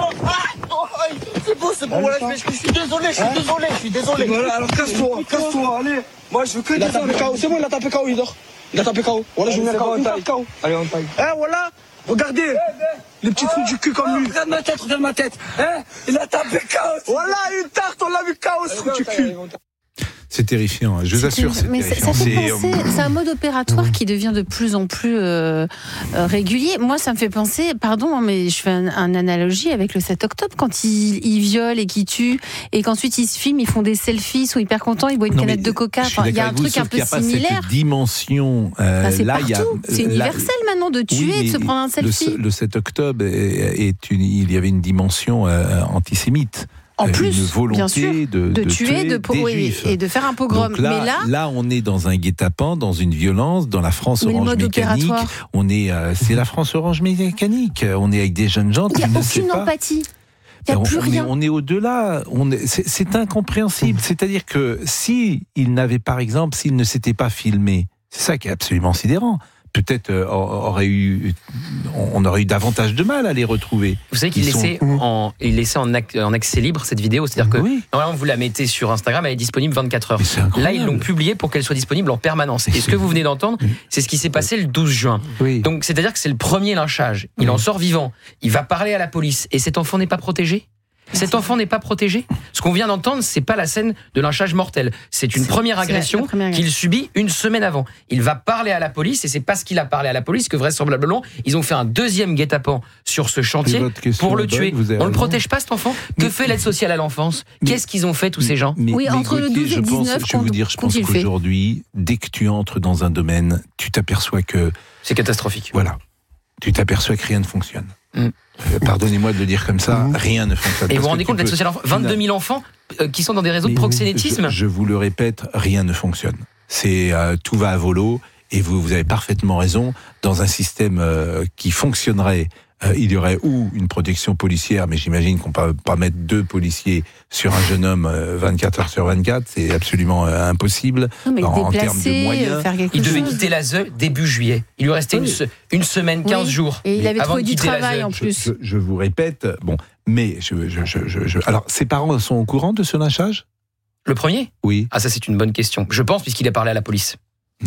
C'est bon, c'est bon, voilà, je, je suis désolé, je suis hein désolé, je suis désolé. Voilà, alors casse-toi, casse-toi, allez. Moi, je veux que il a tapé K O, c'est bon, il a tapé K O, il dort. Il a tapé K O. Voilà, je vais mettre K O. Allez, on taille. Hein, voilà, regardez, les petits trous du cul comme lui. Regarde ma tête, regarde ma tête. Hein, il a tapé K O. Voilà, une tarte, on l'a vu K O, ce trou du cul. C'est terrifiant, je vous c'est assure, c'est mais terrifiant. Ça fait penser, c'est un mode opératoire qui devient de plus en plus euh, euh, régulier. Moi, ça me fait penser, pardon, mais je fais un, un analogie avec le sept octobre, quand ils, ils violent et qu'ils tuent, et qu'ensuite ils se filment, ils font des selfies, ils sont hyper contents, ils boivent une non, canette de coca. Enfin, il y a un truc un peu similaire. Cette dimension, euh, enfin, c'est là, partout. Y a, c'est universel là, maintenant de tuer, oui, de se prendre un selfie. Le, le sept octobre, est, est une, il y avait une dimension euh, antisémite. En plus, une volonté bien sûr, de, de, de tuer, tuer de pour, des oui, juifs. Et de faire un pogrom. Donc là, mais là, là, on est dans un guet-apens, dans une violence, dans la France mais orange mécanique. On est, euh, c'est la France orange mécanique. On est avec des jeunes gens qui ne savent pas. Il n'y a aucune empathie. Il n'y a on, plus on rien. Est, on est au-delà. On est, c'est, c'est incompréhensible. C'est-à-dire que si il n'avait, par exemple, s'il ne s'était pas filmé, c'est ça qui est absolument sidérant. Peut-être euh, aurait eu, on aurait eu davantage de mal à les retrouver. Vous savez qu'il laissait, sont... en, il laissait en, ac- en accès libre cette vidéo, c'est-à-dire que oui. Normalement vous la mettez sur Instagram, elle est disponible vingt-quatre heures. Là ils l'ont publiée pour qu'elle soit disponible en permanence. Et ce que vous venez d'entendre, c'est ce qui s'est passé le douze juin. Oui. Donc c'est-à-dire que c'est le premier lynchage. Il oui. en sort vivant. Il va parler à la police et cet enfant n'est pas protégé. Cet enfant n'est pas protégé. Ce qu'on vient d'entendre, c'est pas la scène de lynchage mortel. C'est une c'est, première agression la, la première qu'il subit une semaine avant. Il va parler à la police et c'est parce qu'il a parlé à la police que vraisemblablement ils ont fait un deuxième guet-apens sur ce chantier pour le tuer. Bonne, on le protège pas cet enfant. Que mais, fait l'aide sociale à l'enfance? mais, Qu'est-ce qu'ils ont fait tous ces gens? mais, Oui, mais, entre mais, le douze et le dix-neuf. Pense, je vais vous dire, je pense qu'aujourd'hui, dès que tu entres dans un domaine, tu t'aperçois que c'est catastrophique. Voilà, tu t'aperçois que rien ne fonctionne. Mm. Euh, pardonnez-moi de le dire comme ça, mmh. rien ne fonctionne. Et vous vous rendez compte, l'aide sociale enfant, vingt-deux mille enfants euh, qui sont dans des réseaux mais de proxénétisme. Je, je vous le répète, rien ne fonctionne. C'est euh, tout va à volo et vous, vous avez parfaitement raison. Dans un système euh, qui fonctionnerait, euh, il y aurait ou une protection policière, mais j'imagine qu'on ne peut pas mettre deux policiers sur un jeune homme euh, vingt-quatre heures sur vingt-quatre, c'est absolument euh, impossible non, mais en, en termes de moyens. Faire il devait chose. quitter l'A S E début juillet. Il lui restait oui. une, une semaine, quinze oui. jours. Et il avait trouvé du travail en je, plus. Je, je vous répète, bon, mais je, je, je, je, je, alors ses parents sont au courant de ce lynchage? Le premier? Oui. Ah ça c'est une bonne question. Je pense puisqu'il a parlé à la police. Mmh.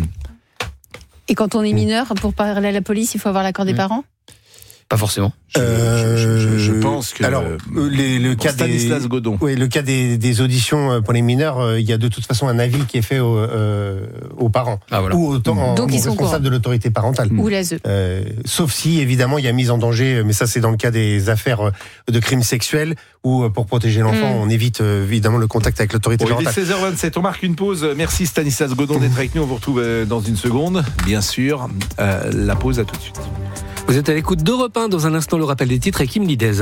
Et quand on est mineur, pour parler à la police, il faut avoir l'accord des mmh. parents? Pas forcément. Je, euh, je, je, je pense que alors les, le cas Stanislas des Godon. Oui, le cas des, des auditions pour les mineurs, euh, il y a de toute façon un avis qui est fait aux, euh, aux parents ah, voilà. ou au temps Donc, ils sont responsable de l'autorité parentale. Ou l'A S E. Euh, sauf si évidemment il y a mise en danger, mais ça c'est dans le cas des affaires de crimes sexuels où pour protéger l'enfant, mmh. on évite euh, évidemment le contact avec l'autorité bon, parentale. Il est seize heures vingt-sept, on marque une pause. Merci Stanislas Godon d'être avec nous. On vous retrouve dans une seconde, bien sûr. Euh, la pause, à tout de suite. Vous êtes à l'écoute d'Europe un. Dans un instant, le rappel des titres avec Kim Lidez.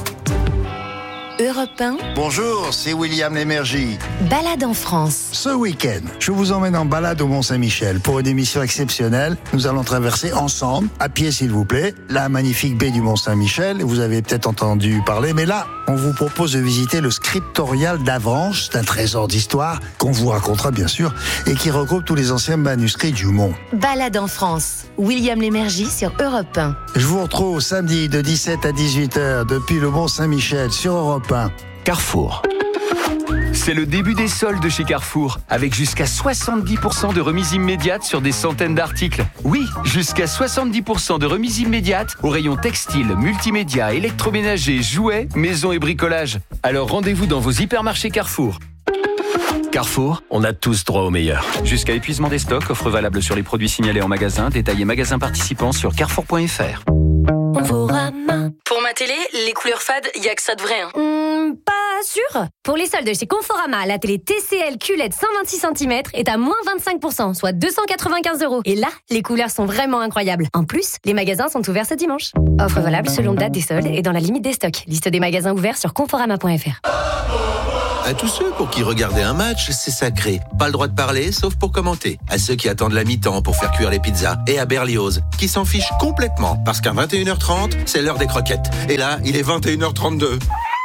Europe un. Bonjour, c'est William Lémergie. Balade en France. Ce week-end, je vous emmène en balade au Mont-Saint-Michel pour une émission exceptionnelle. Nous allons traverser ensemble, à pied s'il vous plaît, la magnifique baie du Mont-Saint-Michel. Vous avez peut-être entendu parler, mais là, on vous propose de visiter le scriptorial d'Avranches. C'est un trésor d'histoire qu'on vous racontera bien sûr et qui regroupe tous les anciens manuscrits du Mont. Balade en France. William Lémergie sur Europe un. Je vous retrouve samedi de dix-sept à dix-huit heures depuis le Mont-Saint-Michel sur Europe un. Carrefour. C'est le début des soldes chez Carrefour, avec jusqu'à soixante-dix pour cent de remise immédiate sur des centaines d'articles. Oui, jusqu'à soixante-dix pour cent de remise immédiate au rayon textile, multimédia, électroménager, jouets, maison et bricolage. Alors rendez-vous dans vos hypermarchés Carrefour. Carrefour, on a tous droit au meilleur. Jusqu'à épuisement des stocks, offre valable sur les produits signalés en magasin, détaillés magasins participants sur carrefour point f r. Pour ma télé, les couleurs fades, y a que ça de vrai. Hein. Mmh, pas sûr. Pour les soldes chez Conforama, la télé T C L Q L E D cent vingt-six centimètres est à moins vingt-cinq pour cent, soit deux cent quatre-vingt-quinze euros. Et là, les couleurs sont vraiment incroyables. En plus, les magasins sont ouverts ce dimanche. Offre valable selon date des soldes et dans la limite des stocks. Liste des magasins ouverts sur conforama point f r. À tous ceux pour qui regarder un match, c'est sacré. Pas le droit de parler, sauf pour commenter. À ceux qui attendent la mi-temps pour faire cuire les pizzas. Et à Berlioz, qui s'en fichent complètement. Parce qu'à vingt et une heures trente, c'est l'heure des croquettes. Et là, il est vingt et une heures trente-deux.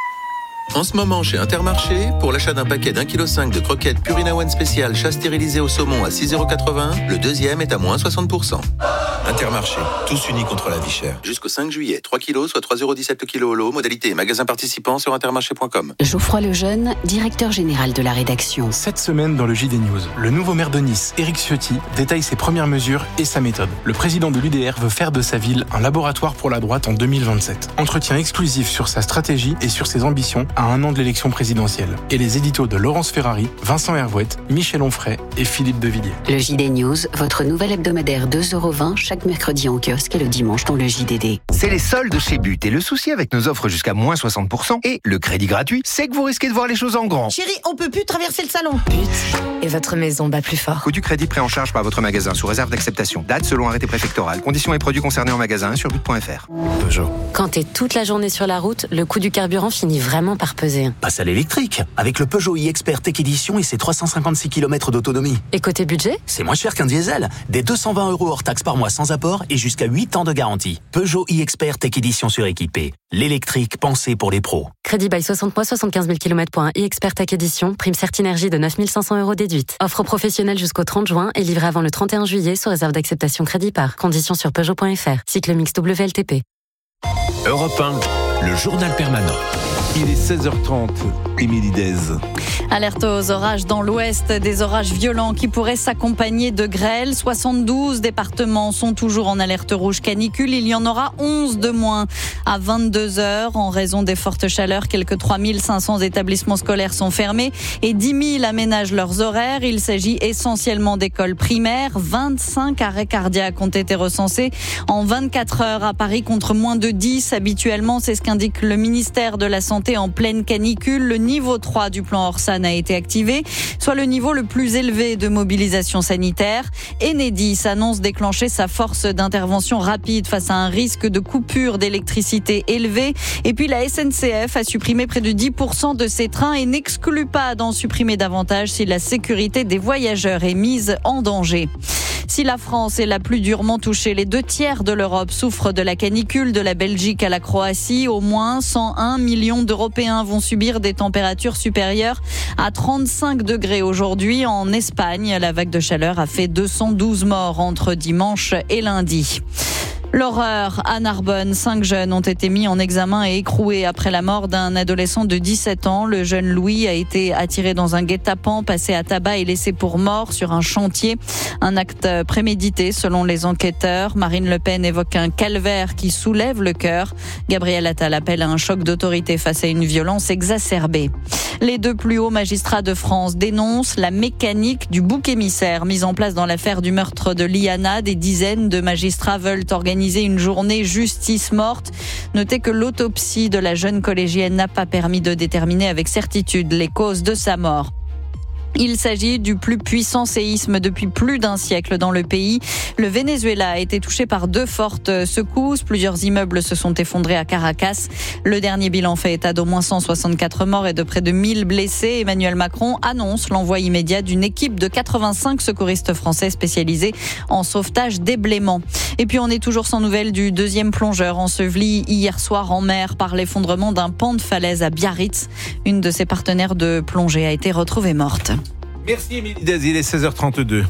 En ce moment, chez Intermarché, pour l'achat d'un paquet d'un virgule cinq kilos de croquettes Purina One spécial chat stérilisé au saumon à six euros quatre-vingts, le deuxième est à moins soixante pour cent. Intermarché, tous unis contre la vie chère. Jusqu'au cinq juillet, trois kilos, soit trois euros dix-sept le kilo au lot. Modalité et magasin participant sur intermarché point com. Geoffroy Lejeune, directeur général de la rédaction. Cette semaine dans le J D News, le nouveau maire de Nice, Éric Ciotti, détaille ses premières mesures et sa méthode. Le président de l'U D R veut faire de sa ville un laboratoire pour la droite en deux mille vingt-sept. Entretien exclusif sur sa stratégie et sur ses ambitions à un an de l'élection présidentielle. Et les éditos de Laurence Ferrari, Vincent Hervouette, Michel Onfray et Philippe Devilliers. Le J D News, votre nouvel hebdomadaire deux euros vingt chaque mercredi en kiosque et le dimanche dans le J D D. C'est les soldes chez But et le souci avec nos offres jusqu'à moins soixante pour cent et le crédit gratuit, c'est que vous risquez de voir les choses en grand. Chérie, on peut plus traverser le salon. But et votre maison bat plus fort. Coût du crédit pris en charge par votre magasin sous réserve d'acceptation. Date selon arrêté préfectoral. Conditions et produits concernés en magasin sur but point f r. Peugeot. Quand t'es toute la journée sur la route, le coût du carburant finit vraiment par peser. Passe à l'électrique, avec le Peugeot e-Expert Tech Edition et ses trois cent cinquante-six kilomètres d'autonomie. Et côté budget ? C'est moins cher qu'un diesel. Des deux cent vingt euros hors taxe par mois sans apport et jusqu'à huit ans de garantie. Peugeot e-Expert Tech Edition suréquipé. L'électrique pensé pour les pros. Crédit bail soixante mois, soixante-quinze mille kilomètres pour un e-Expert Tech Edition. Prime Certinergie de neuf mille cinq cents euros déduite. Offre professionnelle jusqu'au trente juin et livrée avant le trente et un juillet sous réserve d'acceptation crédit par. Conditions sur Peugeot point f r. Cycle mix W L T P. Europe un, le journal permanent. Il est seize heures trente, Émilie Dez. Alerte aux orages dans l'ouest, des orages violents qui pourraient s'accompagner de grêle. soixante-douze départements sont toujours en alerte rouge canicule. Il y en aura onze de moins à vingt-deux heures. En raison des fortes chaleurs, quelques trois mille cinq cents établissements scolaires sont fermés et dix mille aménagent leurs horaires. Il s'agit essentiellement d'écoles primaires. vingt-cinq arrêts cardiaques ont été recensés en vingt-quatre heures à Paris contre moins de dix habituellement. C'est ce qu'indique le ministère de la Santé en pleine canicule. Le niveau trois du plan Orsan a été activé, soit le niveau le plus élevé de mobilisation sanitaire. Enedis annonce déclencher sa force d'intervention rapide face à un risque de coupure d'électricité élevé. Et puis la S N C F a supprimé près de dix pour cent de ses trains et n'exclut pas d'en supprimer davantage si la sécurité des voyageurs est mise en danger. Si la France est la plus durement touchée, les deux tiers de l'Europe souffrent de la canicule, de la Belgique à la Croatie. Au moins cent un millions d'Européens vont subir des températures supérieures à trente-cinq degrés aujourd'hui. En Espagne, la vague de chaleur a fait deux cent douze morts entre dimanche et lundi. L'horreur à Narbonne, cinq jeunes ont été mis en examen et écroués après la mort d'un adolescent de dix-sept ans. Le jeune Louis a été attiré dans un guet-apens, passé à tabac et laissé pour mort sur un chantier. Un acte prémédité selon les enquêteurs. Marine Le Pen évoque un calvaire qui soulève le cœur. Gabriel Attal appelle à un choc d'autorité face à une violence exacerbée. Les deux plus hauts magistrats de France dénoncent la mécanique du bouc émissaire mise en place dans l'affaire du meurtre de Liana. Des dizaines de magistrats veulent organiser une journée justice morte. Notez que l'autopsie de la jeune collégienne n'a pas permis de déterminer avec certitude les causes de sa mort. Il s'agit du plus puissant séisme depuis plus d'un siècle dans le pays. Le Venezuela a été touché par deux fortes secousses. Plusieurs immeubles se sont effondrés à Caracas. Le dernier bilan fait état d'au moins cent soixante-quatre morts et de près de mille blessés. Emmanuel Macron annonce l'envoi immédiat d'une équipe de quatre-vingt-cinq secouristes français spécialisés en sauvetage déblaiement. Et puis on est toujours sans nouvelles du deuxième plongeur enseveli hier soir en mer par l'effondrement d'un pan de falaise à Biarritz. Une de ses partenaires de plongée a été retrouvée morte. Merci Émilie Dez, il est seize heures trente-deux.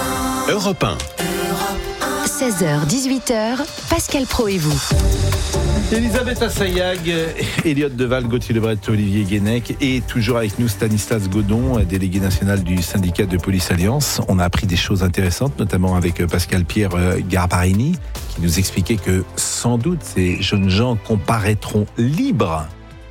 Europe un. seize heures, dix-huit heures, Pascal Pro et vous. Elisabeth Assayag, Elliott Deval, Gauthier Lebret, Olivier Guénec et toujours avec nous Stanislas Godon, délégué national du syndicat de Police Alliance. On a appris des choses intéressantes, notamment avec Pascal Pierre Garbarini, qui nous expliquait que sans doute ces jeunes gens comparaîtront libres.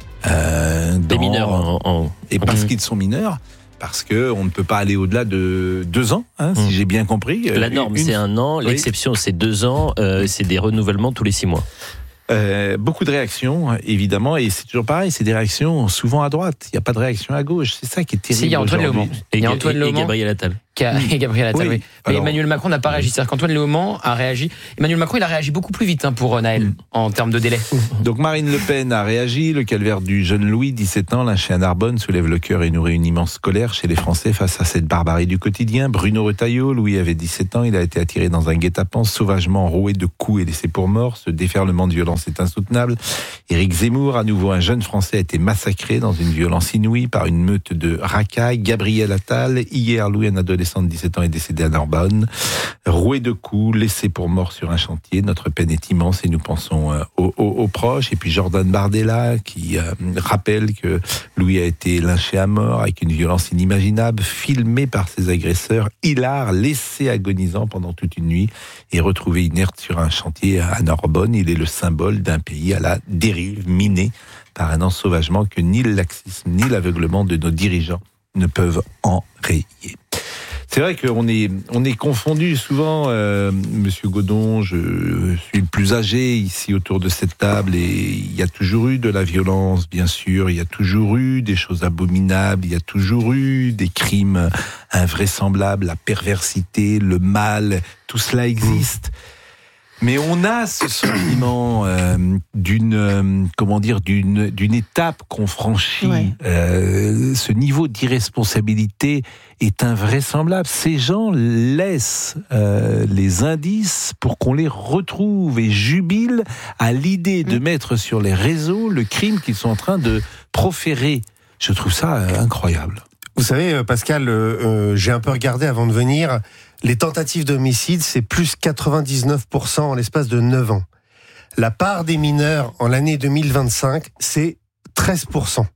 Euh, des dans, mineurs en, en... Et parce mmh. qu'ils sont mineurs. Parce qu'on ne peut pas aller au-delà de deux ans, hein, si mmh. j'ai bien compris. La norme, une... c'est un an. L'exception, oui. c'est deux ans. Euh, c'est des renouvellements tous les six mois. Euh, beaucoup de réactions, évidemment, et c'est toujours pareil, c'est des réactions souvent à droite. Il n'y a pas de réaction à gauche. C'est ça qui est terrible. Si, il y a Antoine Léaumont. Et, il y a Antoine et, Léaumont. Et Gabriel Attal. Et Gabriel Attal, oui. oui. Mais Alors, Emmanuel Macron n'a pas réagi. C'est-à-dire qu'Antoine Léaumont a réagi. Emmanuel Macron, il a réagi beaucoup plus vite hein, pour Naël, mmh. en termes de délai. Donc Marine Le Pen a réagi. Le calvaire du jeune Louis, dix-sept ans, lynché à Narbonne, soulève le cœur et nourrit une immense colère chez les Français face à cette barbarie du quotidien. Bruno Retailleau, Louis avait dix-sept ans. Il a été attiré dans un guet-apens, sauvagement roué de coups et laissé pour mort. Ce déferlement de violence est insoutenable. Éric Zemmour, à nouveau un jeune Français, a été massacré dans une violence inouïe par une meute de racailles. Gabriel Attal, hier, Louis, un adolescent de dix-sept ans, est décédé à Narbonne, roué de coups, laissé pour mort sur un chantier. Notre peine est immense et nous pensons euh, aux, aux, aux proches. Et puis Jordan Bardella qui euh, rappelle que Louis a été lynché à mort avec une violence inimaginable, filmé par ses agresseurs, hilar, laissé agonisant pendant toute une nuit et retrouvé inerte sur un chantier à Narbonne. Il est le symbole d'un pays à la dérive, miné par un ensauvagement que ni le laxisme ni l'aveuglement de nos dirigeants ne peuvent enrayer. C'est vrai qu'on est, on est confondu souvent, euh, Monsieur Godon, je suis le plus âgé ici autour de cette table et il y a toujours eu de la violence, bien sûr, il y a toujours eu des choses abominables, il y a toujours eu des crimes invraisemblables, la perversité, le mal, tout cela existe. Mais on a ce sentiment euh, d'une, euh, comment dire, d'une d'une étape qu'on franchit. Ouais. Euh, ce niveau d'irresponsabilité est invraisemblable. Ces gens laissent euh, les indices pour qu'on les retrouve et jubilent à l'idée de mettre sur les réseaux le crime qu'ils sont en train de proférer. Je trouve ça euh, incroyable. Vous savez, Pascal, euh, euh, j'ai un peu regardé avant de venir. Les tentatives d'homicide, c'est plus quatre-vingt-dix-neuf pour cent en l'espace de neuf ans. La part des mineurs en l'année deux mille vingt-cinq, c'est treize pour cent.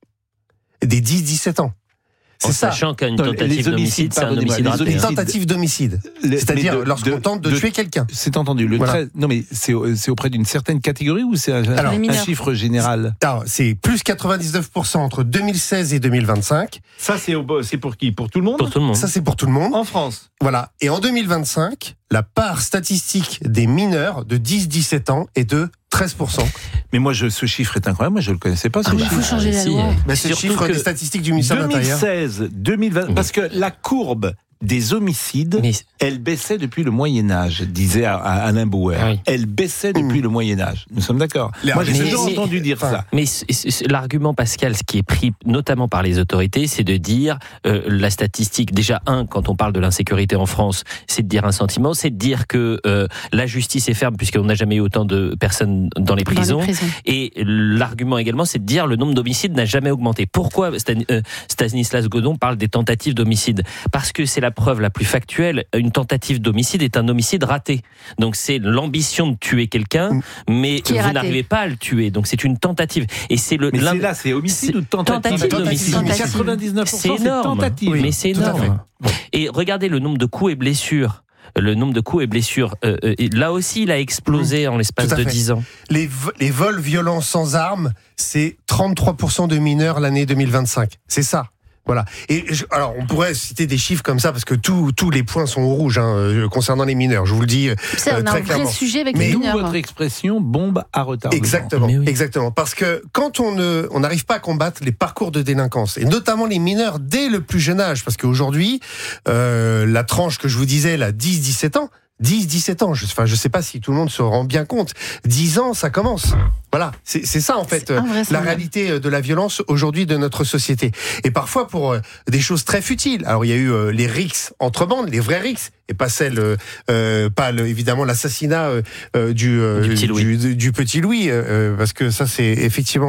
Des dix à dix-sept ans. C'est en ça. Sachant qu'une tentative d'homicide, c'est un homicide raté. Les tentatives d'homicide. C'est-à-dire de, lorsqu'on de, tente de, de tuer quelqu'un. C'est entendu. Le voilà. treize, non mais c'est, c'est auprès d'une certaine catégorie ou c'est un, alors, un chiffre général? Alors, c'est plus quatre-vingt-dix-neuf pour cent entre deux mille seize et deux mille vingt-cinq. Ça, c'est, au, c'est pour qui? Pour tout le monde? Pour tout le monde. Ça, c'est pour tout le monde. En France. Voilà. Et en deux mille vingt-cinq, la part statistique des mineurs de dix à dix-sept ans est de treize pour cent. Mais moi, je, ce chiffre est incroyable. Moi, je ne le connaissais pas. Ah, il faut changer la loi. Bah, c'est le chiffre des statistiques du ministère de l'Intérieur. deux mille seize, deux mille vingt, parce que la courbe des homicides, mais... elle baissait depuis le Moyen-Âge, disait Alain Bauer. Ah oui. Elle baissait depuis mmh. le Moyen-Âge. Nous sommes d'accord. Les Moi, j'ai mais, toujours mais, entendu dire enfin, ça. Mais c- c- l'argument, Pascal, ce qui est pris notamment par les autorités, c'est de dire euh, la statistique. Déjà, un, quand on parle de l'insécurité en France, c'est de dire un sentiment, c'est de dire que euh, la justice est ferme puisqu'on n'a jamais eu autant de personnes dans les prisons. Dans les prisons. Et l'argument également, c'est de dire le nombre d'homicides n'a jamais augmenté. Pourquoi Stan- euh, Stanislas Godon parle des tentatives d'homicide? Parce que c'est la preuve la plus factuelle, une tentative d'homicide est un homicide raté. Donc c'est l'ambition de tuer quelqu'un, mais vous raté. n'arrivez pas à le tuer. Donc c'est une tentative. Et c'est le. Mais c'est là, c'est homicide ou tentative, tentative d'homicide. quatre-vingt-dix-neuf pour cent c'est énorme. C'est tentative. Oui, mais c'est énorme. Et regardez le nombre de coups et blessures. Le nombre de coups et blessures, euh, euh, là aussi, il a explosé en l'espace de dix ans. Les, vo- les vols violents sans armes, c'est trente-trois pour cent de mineurs l'année deux mille vingt-cinq. C'est ça. Voilà. Et je, alors, on pourrait citer des chiffres comme ça parce que tous tous les points sont au rouge hein, concernant les mineurs. Je vous le dis euh, c'est un très vrai clairement. Sujet avec Mais les mineurs. Votre expression bombe à retardement. Exactement, oui. exactement. Parce que quand on ne, on n'arrive pas à combattre les parcours de délinquance et notamment les mineurs dès le plus jeune âge, parce qu'aujourd'hui, euh, la tranche que je vous disais, là, dix à dix-sept ans. dix à dix-sept ans, je, enfin, je sais pas si tout le monde se rend bien compte. dix ans, ça commence. Voilà, c'est, c'est ça en fait euh, la réalité de la violence aujourd'hui de notre société. Et parfois pour euh, des choses très futiles. Alors il y a eu euh, les rixes entre bandes, les vrais rixes, et pas celle, euh, pas le, évidemment l'assassinat euh, du, euh, du petit Louis, du, du petit Louis euh, parce que ça c'est effectivement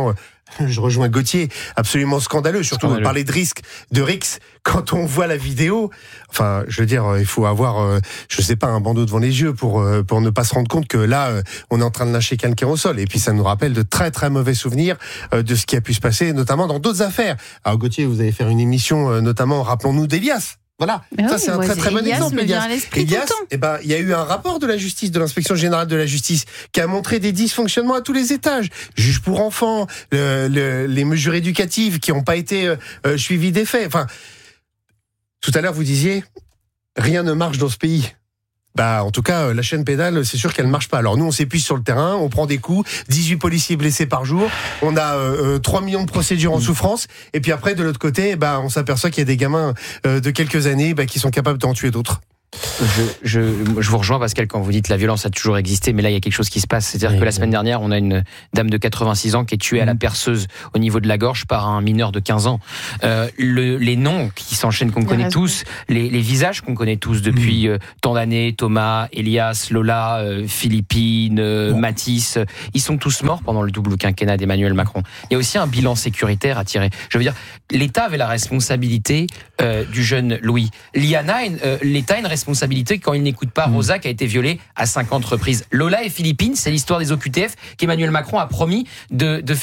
Je rejoins Gauthier, absolument scandaleux, surtout Scandaleux. parler de risque, de Rix, quand on voit la vidéo. Enfin, je veux dire, il faut avoir, euh, je sais pas, un bandeau devant les yeux pour euh, pour ne pas se rendre compte que là, euh, on est en train de lâcher quelqu'un au sol. Et puis ça nous rappelle de très très mauvais souvenirs euh, de ce qui a pu se passer, notamment dans d'autres affaires. Alors Gauthier, vous allez faire une émission, euh, notamment, rappelons-nous d'Elias. Voilà, Ah ça oui, c'est un moi, très très bon Elias exemple. me vient à l'esprit tout le temps. eh ben, il y a eu un rapport de la justice, de l'inspection générale de la justice, qui a montré des dysfonctionnements à tous les étages. Juge pour enfants, le, le, les mesures éducatives qui n'ont pas été euh, suivies des faits. Enfin, tout à l'heure vous disiez, rien ne marche dans ce pays. Bah, en tout cas, la chaîne pénale, c'est sûr qu'elle marche pas. Alors nous, on s'épuise sur le terrain, on prend des coups, dix-huit policiers blessés par jour, on a euh, trois millions de procédures en souffrance, et puis après, de l'autre côté, bah, on s'aperçoit qu'il y a des gamins euh, de quelques années bah, qui sont capables d'en tuer d'autres. Je, je, je vous rejoins, Pascal, quand vous dites la violence a toujours existé, mais là il y a quelque chose qui se passe. C'est-à-dire oui, que la semaine dernière, on a une dame de quatre-vingt-six ans qui est tuée à la perceuse au niveau de la gorge par un mineur de quinze ans. Euh, le, les noms qui s'enchaînent, qu'on connaît tous, les, les visages qu'on connaît tous depuis euh, tant d'années, Thomas, Elias, Lola, euh, Philippine, euh, Mathis, ils sont tous morts pendant le double quinquennat d'Emmanuel Macron. Il y a aussi un bilan sécuritaire à tirer. Je veux dire, l'État avait la responsabilité euh, du jeune Louis. Liana, euh, l'État a une responsabilité quand il n'écoute pas Rosa qui a été violée à cinquante reprises. Lola et Philippine, c'est l'histoire des O Q T F qu'Emmanuel Macron a promis de, de